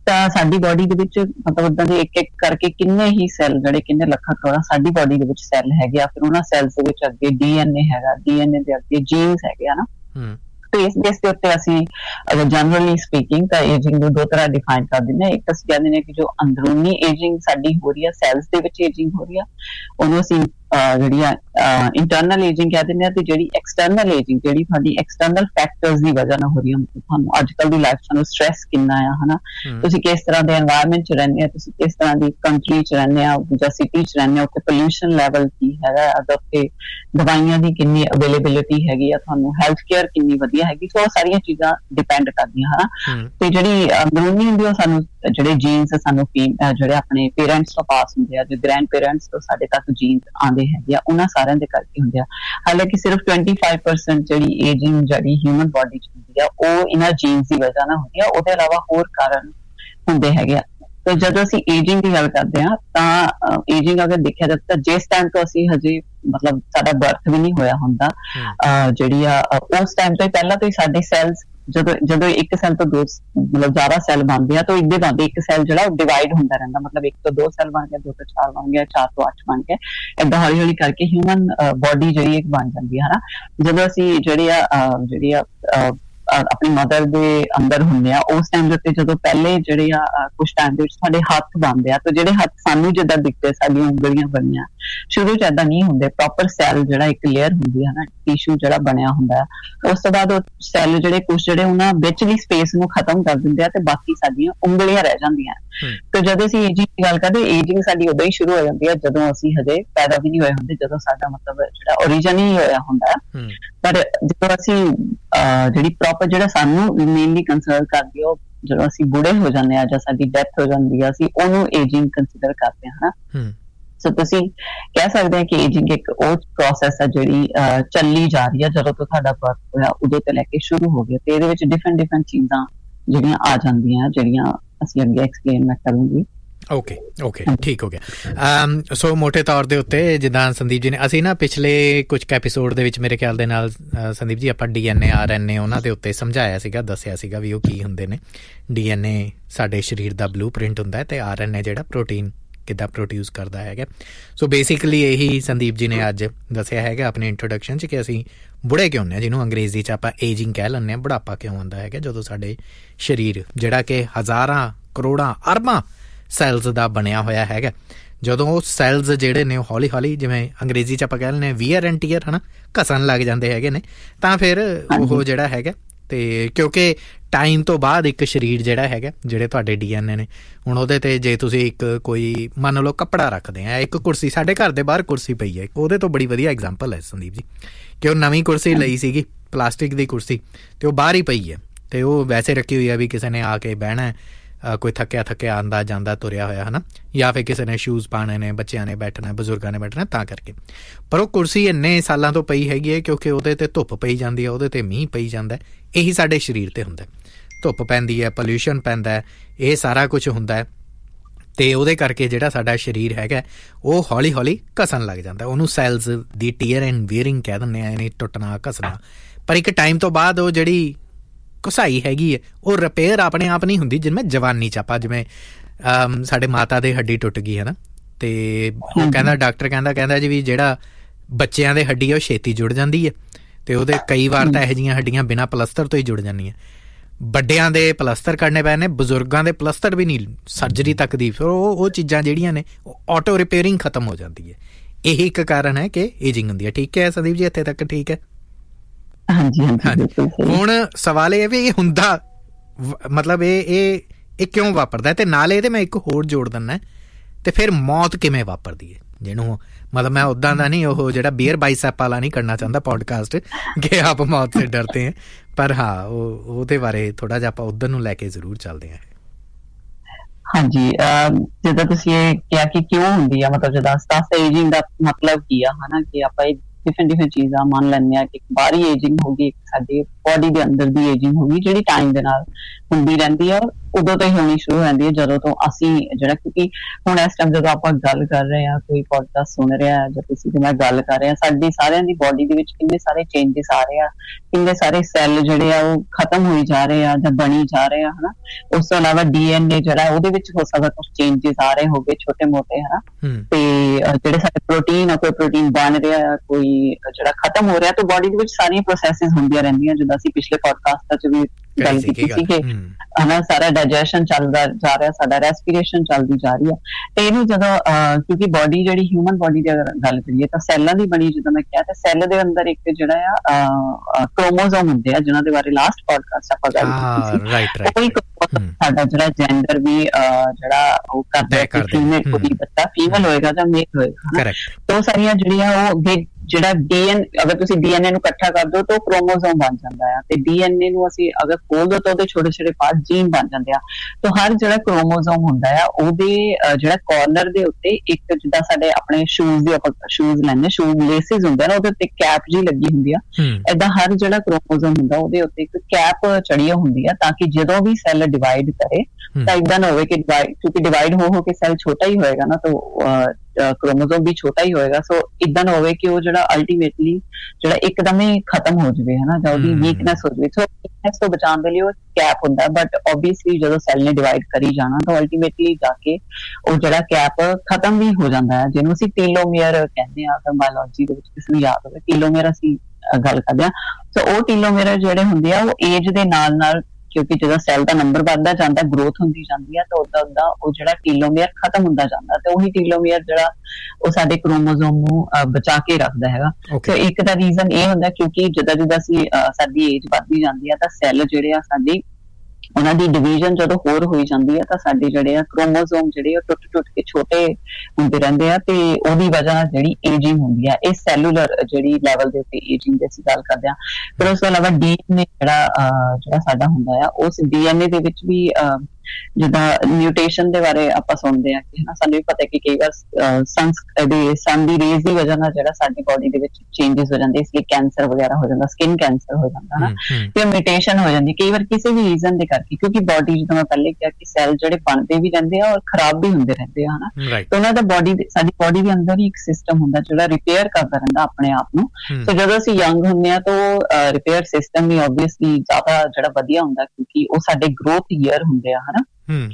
ਤਾਂ ਸਾਡੀ ਬੋਡੀ ਦੇ ਵਿੱਚ ਮਤਲਬ ਉਦਾਂ ਦੇ ਇੱਕ ਇੱਕ ਕਰਕੇ ਕਿੰਨੇ ਹੀ ਸੈੱਲ ਜਿਹੜੇ ਕਿੰਨੇ ਲੱਖਾਂ ਕਰੋੜਾਂ ਸਾਡੀ ਬੋਡੀ ਦੇ ਵਿੱਚ ਸੈੱਲ ਹੈਗੇ ਆ। ਫਿਰ ਉਹਨਾਂ ਸੈੱਲਸ ਦੇ ਵਿੱਚ ਅੱਗੇ ਡੀਐਨਏ ਹੈਗਾ, ਡੀਐਨਏ ਦੇ ਅੱਗੇ ਜੀਨਸ ਹੈਗੇ ਆ ਨਾ। ਤੇ ਇਸ ਬੇਸ ਦੇ ਉੱਤੇ ਅਸੀਂ ਅਗਰ ਜਨਰਲੀ ਸਪੀਕਿੰਗ ਤਾਂ ਏਜਿੰਗ ਨੂੰ ਦੋ ਤਰ੍ਹਾਂ ਡਿਫਾਈਨ ਕਰ ਦਿੰਦੇ ਹਾਂ। ਇੱਕ ਤਾਂ ਅਸੀਂ ਕਹਿੰਦੇ ਨੇ ਕਿ ਜੋ ਅੰਦਰੂਨੀ ਏਜਿੰਗ ਸਾਡੀ ਹੋ ਰਹੀ ਆ, ਸੈੱਲਸ ਦੇ ਵਿੱਚ ਏਜਿੰਗ ਹੋ ਰਹੀ ਆ, ਉਹਨੂੰ ਅਸੀਂ ਜਿਹੜੀ ਆ ਇੰਟਰਨਲ ਏਜਿੰਗ ਕਹਿ ਦਿੰਦੇ ਆ। ਤੇ ਜਿਹੜੀ ਐਕਸਟਰਨਲ ਏਜਿੰਗ ਜਿਹੜੀ ਤੁਹਾਡੀ ਐਕਸਟਰਨਲ ਫੈਕਟਰਸ ਦੀ ਵਜ੍ਹਾ ਨਾਲ ਹੋ ਰਹੀ ਆ, ਮਤਲਬ ਤੁਹਾਨੂੰ ਅੱਜ ਕੱਲ੍ਹ ਦੀ ਲਾਈਫ ਸਾਨੂੰ ਸਟ੍ਰੈਸ ਕਿੰਨਾ ਆ ਹਨਾ, ਤੁਸੀਂ ਕਿਸ ਤਰ੍ਹਾਂ ਦੇ এনवायरमेंट ਚ ਰਹਿੰਦੇ ਆ, ਤੁਸੀਂ ਕਿਸ ਤਰ੍ਹਾਂ ਦੀ ਕੰਟਰੀ ਚ ਰਹਿੰਦੇ ਆ ਜਾਂ ਸਿਟੀ ਚ ਰਹਿੰਦੇ ਆ, ਉੱਥੇ ਪੋਲਿਊਸ਼ਨ ਲੈਵਲ ਕੀ ਹੈਗਾ, ਅਦਰ ਉੱਥੇ ਦਵਾਈਆਂ ਦੀ ਕਿੰਨੀ ਅਵੇਲੇਬਿਲਿਟੀ ਹੈਗੀ ਆ, ਤੁਹਾਨੂੰ ਹੈਲਥ ਕੇਅਰ ਕਿੰਨੀ ਵਧੀਆ ਹੈਗੀ। ਸੋ ਉਹ ਸਾਰੀਆਂ ਚੀਜ਼ਾਂ ਡਿਪੈਂਡ ਕਰਦੀਆਂ ਹਨਾ। ਤੇ ਜਿਹੜੀ ਅੰਦਰੂਨੀ ਹੁੰਦੀ ਉਹ ਸਾਨੂੰ ਜਿਹੜੇ ਜੀਨਸ ਸਾਨੂੰ ਜਿਹੜੇ ਆਪਣੇ ਪੇਰੈਂਟਸ ਤੋਂ ਪਾਸ ਹੁੰਦੇ ਆ, ਜੋ ਗ੍ਰੈਂਡ ਪੇਰੈਂਟਸ ਤੋਂ ਸਾਡੇ ਤੱਕ ਜੀਨਸ ਆਉਂਦੇ ਹੈਗੇ ਆ, ਉਹਨਾਂ ਸਾਰਿਆਂ ਦੇ ਕਰਕੇ ਹੁੰਦੇ ਆ। ਹਾਲਾਂਕਿ ਸਿਰਫ ਟਵੈਂਟੀ ਫਾਈਵ ਪਰਸੈਂਟ ਜਿਹੜੀ ਏਜਿੰਗ ਜਿਹੜੀ ਹਿਊਮਨ ਬੋਡੀ ਚ ਹੁੰਦੀ ਆ ਉਹ ਇਹਨਾਂ ਜੀਨਸ ਦੀ ਵਜ੍ਹਾ ਨਾਲ ਹੁੰਦੀ ਆ, ਉਹਦੇ ਇਲਾਵਾ ਹੋਰ ਕਾਰਨ ਹੁੰਦੇ ਹੈਗੇ ਆ। ਤੇ ਜਦੋਂ ਅਸੀਂ ਏਜਿੰਗ ਦੀ ਗੱਲ ਕਰਦੇ ਹਾਂ ਤਾਂ ਏਜਿੰਗ ਅਗਰ ਦੇਖਿਆ ਜਾਵੇ ਤਾਂ ਜਿਸ ਟਾਈਮ ਤੋਂ ਅਸੀਂ ਹਜੇ ਮਤਲਬ ਸਾਡਾ ਬਰਥ ਵੀ ਨਹੀਂ ਹੋਇਆ ਹੁੰਦਾ, ਜਿਹੜੀ ਆ ਉਸ ਟਾਈਮ ਤੋਂ ਪਹਿਲਾਂ ਤੋਂ ਹੀ ਸਾਡੇ ਸੈੱਲਸ ਜਦੋਂ ਜਦੋਂ ਇੱਕ ਸੈੱਲ ਤੋਂ ਦੋ ਮਤਲਬ ਜ਼ਿਆਦਾ ਸੈੱਲ ਬਣਦੇ ਆ ਤਾਂ ਇੱਦੇ ਬਣਦੇ ਇੱਕ ਸੈੱਲ ਜਿਹੜਾ ਉਹ ਡਿਵਾਈਡ ਹੁੰਦਾ ਰਹਿੰਦਾ, ਮਤਲਬ ਇੱਕ ਤੋਂ ਦੋ ਸੈੱਲ ਬਣ ਗਿਆ, ਦੋ ਤੋਂ ਚਾਰ ਬਣ ਗਿਆ, ਚਾਰ ਤੋਂ ਅੱਠ ਬਣ ਗਿਆ, ਏਦਾਂ ਹੌਲੀ ਹੌਲੀ ਕਰਕੇ ਹਿਊਮਨ ਬੋਡੀ ਜਿਹੜੀ ਇੱਕ ਬਣ ਜਾਂਦੀ ਹੈ ਹਨਾ। ਜਦੋਂ ਅਸੀਂ ਜਿਹੜੀ ਆ ਜਿਹੜੀ ਆ ਆਪਣੀ ਮਦਰ ਦੇ ਅੰਦਰ ਹੁੰਦੇ ਆ ਉਸ ਟਾਈਮ ਦੇ ਉੱਤੇ ਜਦੋਂ ਪਹਿਲੇ ਜਿਹੜੇ ਆ ਕੁਛ ਟਾਈਮ ਦੇ ਵਿੱਚ ਸਾਡੇ ਹੱਥ ਬਣਦੇ ਆ, ਤੇ ਜਿਹੜੇ ਹੱਥ ਸਾਨੂੰ ਜਿੱਦਾਂ ਦਿਖਦੇ ਸਾਡੀਆਂ ਉਂਗਲੀਆਂ ਬਣੀਆਂ, ਸ਼ੁਰੂ ਚ ਏਦਾਂ ਨਹੀਂ ਹੁੰਦੇ। ਪ੍ਰੋਪਰ ਸੈੱਲ ਜਿਹੜਾ ਇੱਕ ਲੇਅਰ ਹੁੰਦੀ ਹੈ ਨਾ, ਟਿਸ਼ੂ ਜਿਹੜਾ ਬਣਿਆ ਹੁੰਦਾ, ਉਸ ਤੋਂ ਬਾਅਦ ਉਹ ਸੈੱਲ ਜਿਹੜੇ ਕੁਛ ਜਿਹੜੇ ਉਹਨਾਂ ਵਿਚਲੀ ਸਪੇਸ ਨੂੰ ਖਤਮ ਕਰ ਦਿੰਦੇ ਆ ਤੇ ਬਾਕੀ ਸਾਡੀਆਂ ਉਂਗਲੀਆਂ ਰਹਿ ਜਾਂਦੀਆਂ। ਤੇ ਜਦੋਂ ਅਸੀਂ ਏਜਿੰਗ ਦੀ ਗੱਲ ਕਰਦੇ, ਏਜਿੰਗ ਸਾਡੀ ਉਦੋਂ ਹੀ ਸ਼ੁਰੂ ਹੋ ਜਾਂਦੀ ਹੈ ਜਦੋਂ ਅਸੀਂ ਹਜੇ ਪੈਦਾ ਵੀ ਨਹੀਂ ਹੋਏ ਹੁੰਦੇ, ਜਦੋਂ ਸਾਡਾ ਮਤਲਬ ਜਿਹੜਾ ਓਰੀਜਨ ਹੀ ਹੋਇਆ ਹੁੰਦਾ। ਪਰ ਜਦੋਂ ਅਸੀਂ ਜਿਹੜੀ ਪ੍ਰੋਪਰ ਜਿਹੜਾ ਸਾਨੂੰ ਮੇਨਲੀ ਕੰਸਰਨ ਕਰਦੀ ਆ, ਉਹ ਜਦੋਂ ਅਸੀਂ ਬੁੜੇ ਹੋ ਜਾਂਦੇ ਆ ਜਾਂ ਸਾਡੀ ਡੈਥ ਹੋ ਜਾਂਦੀ ਆ, ਅਸੀਂ ਉਹਨੂੰ ਏਜਿੰਗ ਕੰਸੀਡਰ ਕਰਦੇ ਹਾਂ ਹਨਾ। ਸੋ ਤੁਸੀਂ ਕਹਿ ਸਕਦੇ ਆ ਕਿ ਏਜਿੰਗ ਇੱਕ ਉਹ ਪ੍ਰੋਸੈਸ ਹੈ ਜਿਹੜੀ ਚੱਲੀ ਜਾ ਰਹੀ ਹੈ ਜਦੋਂ ਤੋਂ ਤੁਹਾਡਾ ਬਰਥ ਹੋਇਆ ਉਦੋਂ ਤੋਂ ਲੈ ਕੇ ਸ਼ੁਰੂ ਹੋ ਗਿਆ। ਤੇ ਇਹਦੇ ਵਿੱਚ ਡਿਫਰੈਂਟ ਡਿਫਰੈਂਟ ਚੀਜ਼ਾਂ ਜਿਹੜੀਆਂ ਆ ਜਾਂਦੀਆਂ, ਜਿਹੜੀਆਂ ਅਸੀਂ ਅੱਗੇ ਐਕਸਪਲੇਨ ਮੈਂ ਕਰੂੰਗੀ। ਓਕੇ ਓਕੇ ਠੀਕ ਹੋ ਗਿਆ। ਸੋ ਮੋਟੇ ਤੌਰ ਦੇ ਉੱਤੇ ਜਿੱਦਾਂ ਸੰਦੀਪ ਜੀ ਨੇ, ਅਸੀਂ ਨਾ ਪਿਛਲੇ ਕੁਝ ਐਪੀਸੋਡ ਦੇ ਵਿੱਚ ਮੇਰੇ ਖਿਆਲ ਦੇ ਨਾਲ ਸੰਦੀਪ ਜੀ ਆਪਾਂ ਡੀ ਐਨ ਏ ਆਰ ਐਨ ਏ ਉਹਨਾਂ ਦੇ ਉੱਤੇ ਸਮਝਾਇਆ ਸੀਗਾ, ਦੱਸਿਆ ਸੀਗਾ ਵੀ ਉਹ ਕੀ ਹੁੰਦੇ ਨੇ। ਡੀ ਐਨ ਏ ਸਾਡੇ ਸਰੀਰ ਦਾ ਬਲੂ ਪ੍ਰਿੰਟ ਹੁੰਦਾ ਹੈ ਤੇ ਆਰ ਐਨ ਏ ਜਿਹੜਾ ਪ੍ਰੋਟੀਨ ਕਿੱਦਾਂ ਪ੍ਰੋਡਿਊਸ ਕਰਦਾ ਹੈਗਾ। ਸੋ ਬੇਸਿਕਲੀ ਇਹੀ ਸੰਦੀਪ ਜੀ ਨੇ ਅੱਜ ਦੱਸਿਆ ਹੈਗਾ ਆਪਣੀ ਇੰਟਰੋਡਕਸ਼ਨ 'ਚ ਕਿ ਅਸੀਂ ਬੁੜੇ ਕਿਉਂ ਹੁੰਦੇ ਹਾਂ, ਜਿਹਨੂੰ ਅੰਗਰੇਜ਼ੀ 'ਚ ਆਪਾਂ ਏਜਿੰਗ ਕਹਿ ਲੈਂਦੇ ਹਾਂ। ਬੁਢਾਪਾ ਕਿਉਂ ਆਉਂਦਾ ਹੈਗਾ ਜਦੋਂ ਸਾਡੇ ਸਰੀਰ ਜਿਹੜਾ ਕਿ ਹਜ਼ਾਰਾਂ ਕਰੋੜਾਂ ਅਰਬਾਂ ਸੈਲਜ਼ ਦਾ ਬਣਿਆ ਹੋਇਆ ਹੈਗਾ, ਜਦੋਂ ਉਹ ਸੈਲਜ਼ ਜਿਹੜੇ ਨੇ ਉਹ ਹੌਲੀ ਹੌਲੀ ਜਿਵੇਂ ਅੰਗਰੇਜ਼ੀ 'ਚ ਆਪਾਂ ਕਹਿ ਲੈਂਦੇ ਹਾਂ ਵੀਅਰ ਐਂਡ ਟੀਅਰ ਹੈ ਨਾ, ਘਸਣ ਲੱਗ ਜਾਂਦੇ ਹੈਗੇ ਨੇ, ਤਾਂ ਫਿਰ ਉਹ ਜਿਹੜਾ ਹੈਗਾ ਤੇ ਕਿਉਂਕਿ ਟਾਈਮ ਤੋਂ ਬਾਅਦ ਇੱਕ ਸਰੀਰ ਜਿਹੜਾ ਹੈਗਾ, ਜਿਹੜੇ ਤੁਹਾਡੇ ਡੀ ਐਨ ਏ ਨੇ, ਹੁਣ ਉਹਦੇ ਤੇ ਜੇ ਤੁਸੀਂ ਇੱਕ ਕੋਈ ਮੰਨ ਲਓ ਕੱਪੜਾ ਰੱਖਦੇ ਆ, ਇੱਕ ਕੁਰਸੀ ਸਾਡੇ ਘਰ ਦੇ ਬਾਹਰ ਕੁਰਸੀ ਪਈ ਹੈ, ਉਹਦੇ ਤੋਂ ਬੜੀ ਵਧੀਆ ਐਗਜ਼ਾਮਪਲ ਹੈ ਸੰਦੀਪ ਜੀ ਕਿ ਉਹ ਨਵੀਂ ਕੁਰਸੀ ਲਈ ਸੀਗੀ ਪਲਾਸਟਿਕ ਦੀ ਕੁਰਸੀ ਤੇ ਉਹ ਬਾਹਰ ਹੀ ਪਈ ਹੈ ਤੇ ਉਹ ਵੈਸੇ ਰੱਖੀ ਹੋਈ ਹੈ ਵੀ ਕਿਸੇ ਨੇ ਆ ਕੇ ਬਹਿਣਾ, ਕੋਈ ਥੱਕਿਆ ਥੱਕਿਆ ਆਉਂਦਾ ਜਾਂਦਾ ਤੁਰਿਆ ਹੋਇਆ ਹੈ ਨਾ, ਜਾਂ ਫਿਰ ਕਿਸੇ ਨੇ ਸ਼ੂਜ਼ ਪਾਉਣੇ ਨੇ, ਬੱਚਿਆਂ ਨੇ ਬੈਠਣਾ, ਬਜ਼ੁਰਗਾਂ ਨੇ ਬੈਠਣਾ, ਤਾਂ ਕਰਕੇ। ਪਰ ਉਹ ਕੁਰਸੀ ਇੰਨੇ ਸਾਲਾਂ ਤੋਂ ਪਈ ਹੈਗੀ ਹੈ ਕਿਉਂਕਿ ਉਹਦੇ ਤੇ ਧੁੱਪ ਪਈ ਜਾਂਦੀ ਹੈ, ਉਹਦੇ ਤੇ ਮੀਂਹ ਪਈ ਜਾਂਦਾ। ਇਹੀ ਸਾਡੇ ਸਰੀਰ ਤੇ ਹੁੰਦਾ, ਧੁੱਪ ਪੈਂਦੀ ਹੈ, ਪੋਲਿਊਸ਼ਨ ਪੈਂਦਾ, ਇਹ ਸਾਰਾ ਕੁਛ ਹੁੰਦਾ ਤੇ ਉਹਦੇ ਕਰਕੇ ਜਿਹੜਾ ਸਾਡਾ ਸਰੀਰ ਹੈਗਾ ਉਹ ਹੌਲੀ ਹੌਲੀ ਘਸਣ ਲੱਗ ਜਾਂਦਾ। ਉਹਨੂੰ ਸੈਲਜ਼ ਦੀ ਟੀਅਰ ਐਂਡ ਵੀਅਰਿੰਗ ਕਹਿ ਦਿੰਦੇ ਆ, ਯਾਨੀ ਟੁੱਟਣਾ ਘਸਣਾ। ਪਰ ਇੱਕ ਟਾਈਮ ਤੋਂ ਬਾਅਦ ਉਹ ਜਿਹੜੀ ਘੁਸਾਈ ਹੈਗੀ ਹੈ ਉਹ ਰਿਪੇਅਰ ਆਪਣੇ ਆਪ ਨਹੀਂ ਹੁੰਦੀ। ਜਿਵੇਂ ਜਵਾਨੀ 'ਚ ਆਪਾਂ ਜਿਵੇਂ ਸਾਡੇ ਮਾਤਾ ਦੇ ਹੱਡੀ ਟੁੱਟ ਗਈ ਹੈ ਨਾ, ਤੇ ਉਹ ਕਹਿੰਦਾ ਡਾਕਟਰ ਕਹਿੰਦਾ ਕਹਿੰਦਾ ਜੀ ਵੀ ਜਿਹੜਾ ਬੱਚਿਆਂ ਦੇ ਹੱਡੀ ਉਹ ਛੇਤੀ ਜੁੜ ਜਾਂਦੀ ਹੈ ਤੇ ਉਹਦੇ ਕਈ ਵਾਰ ਤਾਂ ਇਹੋ ਜਿਹੀਆਂ ਹੱਡੀਆਂ ਬਿਨਾਂ ਪਲਸਤਰ ਤੋਂ ਹੀ ਜੁੜ ਜਾਂਦੀਆਂ। ਵੱਡਿਆਂ ਦੇ ਪਲਸਤਰ ਕਰਨੇ ਪਏ ਨੇ, ਬਜ਼ੁਰਗਾਂ ਦੇ ਪਲਸਤਰ ਵੀ ਨਹੀਂ, ਸਰਜਰੀ ਤੱਕ ਦੀ। ਫਿਰ ਉਹ ਉਹ ਚੀਜ਼ਾਂ ਜਿਹੜੀਆਂ ਨੇ ਉਹ ਆਟੋ ਰਿਪੇਅਰਿੰਗ ਖਤਮ ਹੋ ਜਾਂਦੀ ਹੈ। ਇਹੀ ਇੱਕ ਕਾਰਨ ਹੈ ਕਿ ਏਜਿੰਗ ਹੁੰਦੀ ਹੈ। ਠੀਕ ਹੈ ਸੰਦੀਪ ਜੀ, ਇੱਥੇ ਤੱਕ ਠੀਕ ਹੈ? ਹਾਂਜੀ ਹਾਂਜੀ। ਹੁਣ ਸਵਾਲ ਇਹ ਹੈ ਵੀ ਇਹ ਹੁੰਦਾ ਮਤਲਬ ਇਹ ਇਹ ਇਹ ਕਿਉਂ ਵਾਪਰਦਾ, ਤੇ ਨਾਲ ਇਹਦੇ ਮੈਂ ਇੱਕ ਹੋਰ ਜੋੜ ਦਿੰਦਾ, ਤੇ ਫਿਰ ਮੌਤ ਕਿਵੇਂ ਵਾਪਰਦੀ ਹੈ, ਜਿਹਨੂੰ ਮਤਲਬ ਮੈਂ ਉੱਦਾਂ ਦਾ ਨਹੀਂ ਉਹ ਜਿਹੜਾ ਬੀਅਰ ਬਾਈਸੈਪ ਵਾਲਾ ਨਹੀਂ ਕਰਨਾ ਚਾਹੁੰਦਾ ਪੋਡਕਾਸਟ ਕਿ ਆਪ ਮੌਤ ਸੇ ਡਰਤੇ ਹੈ, ਪਰ ਹਾਂ ਉਹ ਉਹਦੇ ਬਾਰੇ ਥੋੜਾ ਜਿਹਾ ਆਪਾਂ ਉੱਧਰ ਨੂੰ ਲੈ ਕੇ ਜ਼ਰੂਰ ਚੱਲਦੇ ਹਾਂ। ਹਾਂਜੀ, ਜਿੱਦਾਂ ਤੁਸੀਂ ਇਹ ਕਿਹਾ ਕਿ ਕਿਉਂ ਹੁੰਦੀ ਆ, ਮਤਲਬ ਜਿੱਦਾਂ ਸਟਾਸ ਏਜਿੰਗ ਦਾ ਮਤਲਬ ਕੀ ਆ ਹਨਾ, ਕਿ ਆਪਾਂ ਇਹ ਡਿਫਰੈਂਟ ਡਿਫਰੈਂਟ ਚੀਜ਼ਾਂ ਮੰਨ ਲੈਂਦੇ ਹਾਂ ਕਿ ਬਾਹਰੀ ਏਜਿੰਗ ਹੋ ਗਈ, ਇੱਕ ਸਾਡੀ ਬੋਡੀ ਦੇ ਅੰਦਰ ਦੀ ਏਜਿੰਗ ਹੋ ਗਈ ਜਿਹੜੀ ਟਾਈਮ ਦੇ ਨਾਲ ਹੁੰਦੀ ਰਹਿੰਦੀ ਹੈ। ਉਦੋਂ ਤੋਂ ਹੀ ਹੋਣੀ ਸ਼ੁਰੂ ਹੋ ਜਾਂਦੀ ਹੈ, ਜਦੋਂ ਤੋਂ ਅਸੀਂ ਜਿਹੜਾ, ਕਿਉਂਕਿ ਹੁਣ ਇਸ ਟਾਈਮ ਜਦੋਂ ਆਪਾਂ ਗੱਲ ਕਰ ਰਹੇ ਹਾਂ, ਕੋਈ ਪੋਡਕਾਸਟ ਸੁਣ ਰਿਹਾ ਜਾਂ ਤੁਸੀਂ ਤੇ ਮੈਂ ਗੱਲ ਕਰ ਰਹੇ ਹਾਂ, ਸਾਡੀ ਸਾਰਿਆਂ ਦੀ ਬੋਡੀ ਦੇ ਵਿੱਚ ਕਿੰਨੇ ਸਾਰੇ ਚੇਂਜਸ ਆ ਰਹੇ ਆ, ਕਿੰਨੇ ਸਾਰੇ ਸੈੱਲ ਜਿਹੜੇ ਆ ਉਹ ਖਤਮ ਹੋਈ ਜਾ ਰਹੇ ਆ ਜਾਂ ਬਣੀ ਜਾ ਰਹੇ ਆ, ਹਨਾ। ਉਸ ਤੋਂ ਇਲਾਵਾ ਡੀ ਐਨ ਏ ਜਿਹੜਾ ਉਹਦੇ ਵਿੱਚ ਹੋ ਸਕਦਾ ਕੁਝ ਚੇਂਜਸ ਆ ਰਹੇ ਹੋਗੇ ਛੋਟੇ ਮੋਟੇ, ਹਨਾ। ਤੇ ਜਿਹੜੇ ਸਾਡੇ ਪ੍ਰੋਟੀਨ ਆ, ਕੋਈ ਪ੍ਰੋਟੀਨ ਬਣ ਰਿਹਾ, ਕੋਈ ਜਿਹੜਾ ਖਤਮ ਹੋ ਰਿਹਾ, ਤਾਂ ਬੋਡੀ ਦੇ ਵਿੱਚ ਸਾਰੀਆਂ ਪ੍ਰੋਸੈਸਿਸ ਹੁੰਦੀਆਂ ਰਹਿੰਦੀਆਂ, ਜਿੱਦਾਂ ਅਸੀਂ ਪਿਛਲੇ ਪੋਡਕਾਸਟਾਂ 'ਚ ਵੀ ਗੱਲ ਕੀਤੀ ਸੀ ਕਿ ਹਨਾ ਸਾਰਾ ਡਾਈਜੈਸ਼ਨ ਚੱਲਦਾ ਜਾ ਰਿਹਾ, ਸਾਡਾ ਰੈਸਪੀਰੇਸ਼ਨ ਚੱਲਦੀ ਜਾ ਰਹੀ ਹੈ। ਤੇ ਇਹਨੂੰ ਜਦੋਂ ਕਿਉਂਕਿ ਬੋਡੀ ਜਿਹੜੀ ਹਿਊਮਨ ਬੋਡੀ ਦੀ ਅਗਰ ਗੱਲ ਕਰੀਏ ਤਾਂ ਸੈੱਲਾਂ ਦੀ ਬਣੀ, ਜਦੋਂ ਮੈਂ ਕਿਹਾ, ਤਾਂ ਸੈੱਲ ਦੇ ਅੰਦਰ ਇੱਕ ਜਿਹੜਾ ਆ ਕ੍ਰੋਮੋਸੋਮ ਹੁੰਦੇ ਆ, ਜਿਹਨਾਂ ਦੇ ਬਾਰੇ ਲਾਸਟ ਪੋਡਕਾਸਟ ਆਪਾਂ ਗੱਲ ਕੀਤੀ ਸੀ। ਸਾਡਾ ਜਿਹੜਾ ਜੈਂਡਰ ਵੀ ਜਿਹੜਾ ਉਹ ਕਰਦਾ ਕਿ ਫੀਮੇਲ ਕੋਈ ਬੱਚਾ ਫੀਮੇਲ ਹੋਏਗਾ ਜਾਂ ਮੇਲ ਹੋਏਗਾ, ਤਾਂ ਉਹ ਸਾਰੀਆਂ ਜਿਹੜੀਆਂ ਉਹ ਜਿਹੜਾ ਡੀ ਐਨ ਅਗਰ ਤੁਸੀਂ ਡੀ ਐਨ ਏ ਨੂੰ ਇਕੱਠਾ ਕਰ ਦਿਓ ਤਾਂ ਕ੍ਰੋਮੋਸੋਮ ਬਣ ਜਾਂਦਾ ਆ, ਤੇ ਡੀ ਐਨ ਏ ਨੂੰ ਅਸੀਂ ਅਗਰ ਖੋਲ ਦਿਓ ਤਾਂ ਉਹਦੇ ਛੋਟੇ ਛੋਟੇ ਪਾਰਟ ਜੀਨ ਬਣ ਜਾਂਦੇ ਆ। ਤਾਂ ਹਰ ਜਿਹੜਾ ਕ੍ਰੋਮੋਸੋਮ ਹੁੰਦਾ ਆ ਉਹਦੇ ਜਿਹੜਾ ਕਾਰਨਰ ਦੇ ਉੱਤੇ ਇੱਕ, ਜਿੱਦਾਂ ਸਾਡੇ ਆਪਣੇ ਸ਼ੂਜ਼ ਦੇ ਆਪਾਂ ਸ਼ੂਜ਼ ਲੈਂਦੇ, ਸ਼ੂਜ਼ ਲੇਸਿਸ ਹੁੰਦੇ ਆ ਨਾ, ਉਹਦੇ ਉੱਤੇ ਕੈਪ ਜੀ ਲੱਗੀ ਹੁੰਦੀ ਆ, ਏਦਾਂ ਹਰ ਜਿਹੜਾ ਕ੍ਰੋਮੋਸੋਮ ਹੁੰਦਾ ਉਹਦੇ ਉੱਤੇ ਇੱਕ ਕੈਪ ਚੜੀ ਹੁੰਦੀ ਆ, ਤਾਂ ਕਿ ਜਦੋਂ ਵੀ ਸੈੱਲ ਡਿਵਾਈਡ ਕਰੇ ਤਾਂ ਏਦਾਂ ਨਾ ਹੋਵੇ ਕਿ ਡਿਵਾਈਡ, ਕਿਉਂਕਿ ਡਿਵਾਈਡ ਹੋ ਹੋ ਕੇ ਸੈੱਲ ਛੋਟਾ ਹੀ ਹੋਏਗਾ ਨਾ, ਤਾਂ ਕ੍ਰੋਮੋਸੋਮ ਵੀ ਛੋਟਾ ਹੀ ਹੋਏਗਾ। ਸੋ ਇਦਾਂ ਨਾ ਹੋਵੇ ਕਿ ਉਹ ਜਿਹੜਾ ਅਲਟੀਮੇਟਲੀ ਜਿਹੜਾ ਇੱਕਦਮ ਹੀ ਖਤਮ ਹੋ ਜਾਵੇ, ਹਨਾ, ਜਾਂ ਉਹਦੀ ਵੀਕਨੈਸ ਹੋ ਜਾਵੇ। ਸੋ ਵੀਕਨੈਸ ਤੋਂ ਬਚਾਉਣ ਦੇ ਲਈ ਉਹ ਕੈਪ ਹੁੰਦਾ, ਬਟ ਓਬਵੀਅਸਲੀ ਜਦੋਂ ਸੈੱਲ ਨੇ ਡਿਵਾਈਡ ਕਰੀ ਜਾਣਾ ਤਾਂ ਅਲਟੀਮੇਟਲੀ ਜਾ ਕੇ ਉਹ ਜਿਹੜਾ ਕੈਪ ਖਤਮ ਵੀ ਹੋ ਜਾਂਦਾ ਹੈ, ਜਿਹਨੂੰ ਅਸੀਂ ਟੀਲੋਮੀਅਰ ਕਹਿੰਦੇ ਹਾਂ। ਅਗਰ ਬਾਇਓਲੋਜੀ ਦੇ ਵਿੱਚ ਕਿਸੇ ਨੂੰ ਯਾਦ ਹੋਵੇ, ਟੀਲੋਮੀਅਰ ਅਸੀਂ ਗੱਲ ਕਰਦੇ ਹਾਂ। ਸੋ ਉਹ ਟੀਲੋਮੀਅਰ ਜਿਹੜੇ ਹੁੰਦੇ ਆ ਉਹ ਏਜ ਦੇ ਨਾਲ ਨਾਲ, ਕਿਉਂਕਿ ਜਦੋਂ ਸੈੱਲ ਦਾ ਨੰਬਰ ਵੱਧਦਾ ਜਾਂਦਾ, ਗਰੋਥ ਹੁੰਦੀ ਜਾਂਦੀ ਹੈ, ਤਾਂ ਉਦਾਂ ਉਦਾਂ ਉਹ ਜਿਹੜਾ ਟੀਲੋਮੀਅਰ ਖਤਮ ਹੁੰਦਾ ਜਾਂਦਾ, ਤੇ ਉਹੀ ਟੀਲੋਮੀਅਰ ਜਿਹੜਾ ਉਹ ਸਾਡੇ ਕ੍ਰੋਮੋਸੋਮ ਨੂੰ ਬਚਾ ਕੇ ਰੱਖਦਾ ਹੈਗਾ। ਸੋ ਇੱਕ ਦਾ ਰੀਜ਼ਨ ਇਹ ਹੁੰਦਾ ਕਿਉਂਕਿ ਜਿੱਦਾਂ ਜਿੱਦਾਂ ਅਸੀਂ ਸਾਡੀ ਏਜ ਵੱਧਦੀ ਜਾਂਦੀ ਹੈ ਤਾਂ ਸੈੱਲ ਜਿਹੜੇ ਆ ਸਾਡੇ ਉਹਨਾਂ ਦੀ ਡਿਵੀਜ਼ਨ ਜਦੋਂ ਹੋਰ ਹੋਈ ਜਾਂਦੀ ਹੈ ਤਾਂ ਸਾਡੇ ਜਿਹੜੇ ਆ ਕ੍ਰੋਮੋਸੋਮ ਜਿਹੜੇ ਉਹ ਟੁੱਟ ਟੁੱਟ ਕੇ ਛੋਟੇ ਹੁੰਦੇ ਰਹਿੰਦੇ ਆ, ਤੇ ਉਹਦੀ ਵਜ੍ਹਾ ਨਾਲ ਜਿਹੜੀ ਏਜਿੰਗ ਹੁੰਦੀ ਆ, ਇਹ ਸੈਲੂਲਰ ਜਿਹੜੀ ਲੈਵਲ ਦੇ ਉੱਤੇ ਏਜਿੰਗ ਦੀ ਅਸੀਂ ਗੱਲ ਕਰਦੇ ਹਾਂ। ਫਿਰ ਉਸ ਤੋਂ ਇਲਾਵਾ ਡੀ ਐਨ ਏ ਜਿਹੜਾ ਜਿਹੜਾ ਸਾਡਾ ਹੁੰਦਾ ਆ, ਉਸ ਡੀ ਐਨ ਏ ਦੇ ਵਿੱਚ ਵੀ ਜਿੱਦਾਂ ਮਿਊਟੇਸ਼ਨ ਦੇ ਬਾਰੇ ਆਪਾਂ ਸੁਣਦੇ ਹਾਂ ਕਿ ਹਨਾ, ਸਾਨੂੰ ਵੀ ਪਤਾ ਕਿ ਕਈ ਵਾਰ ਸਨ ਦੇ ਸਨ ਦੀ ਰੇਜ਼ ਦੀ ਵਜ੍ਹਾ ਨਾਲ ਜਿਹੜਾ ਸਾਡੀ ਬੋਡੀ ਦੇ ਵਿੱਚ ਚੇਂਜਸ ਹੋ ਜਾਂਦੇ, ਇਸ ਲਈ ਕੈਂਸਰ ਵਗੈਰਾ ਹੋ ਜਾਂਦਾ, ਸਕਿਨ ਕੈਂਸਰ ਹੋ ਜਾਂਦਾ ਨਾ, ਤੇ ਮਿਊਟੇਸ਼ਨ ਹੋ ਜਾਂਦੀ ਕਈ ਵਾਰ ਕਿਸੇ ਵੀ ਰੀਜ਼ਨ ਦੇ ਕਰਕੇ, ਕਿਉਂਕਿ ਬੋਡੀ, ਜਦੋਂ ਮੈਂ ਪਹਿਲੇ ਕਿਹਾ ਕਿ ਸੈੱਲ ਜਿਹੜੇ ਬਣਦੇ ਵੀ ਰਹਿੰਦੇ ਆ ਔਰ ਖਰਾਬ ਵੀ ਹੁੰਦੇ ਰਹਿੰਦੇ ਆ, ਹਨਾ। ਤੇ ਉਹਨਾਂ ਦਾ ਬੋਡੀ, ਸਾਡੀ ਬੋਡੀ ਦੇ ਅੰਦਰ ਹੀ ਇੱਕ ਸਿਸਟਮ ਹੁੰਦਾ ਜਿਹੜਾ ਰਿਪੇਅਰ ਕਰਦਾ ਰਹਿੰਦਾ ਆਪਣੇ ਆਪ ਨੂੰ। ਸੋ ਜਦੋਂ ਅਸੀਂ ਯੰਗ ਹੁੰਦੇ ਆ ਤਾਂ ਰਿਪੇਅਰ ਸਿਸਟਮ ਵੀ ਓਬਵੀਅਸਲੀ ਜ਼ਿਆਦਾ ਜਿਹੜਾ ਵਧੀਆ ਹੁੰਦਾ, ਕਿਉਂਕਿ ਉਹ ਸਾਡੇ ਗਰੋਥ ਈਅਰ ਹੁੰਦੇ ਆ, ਹਨਾ।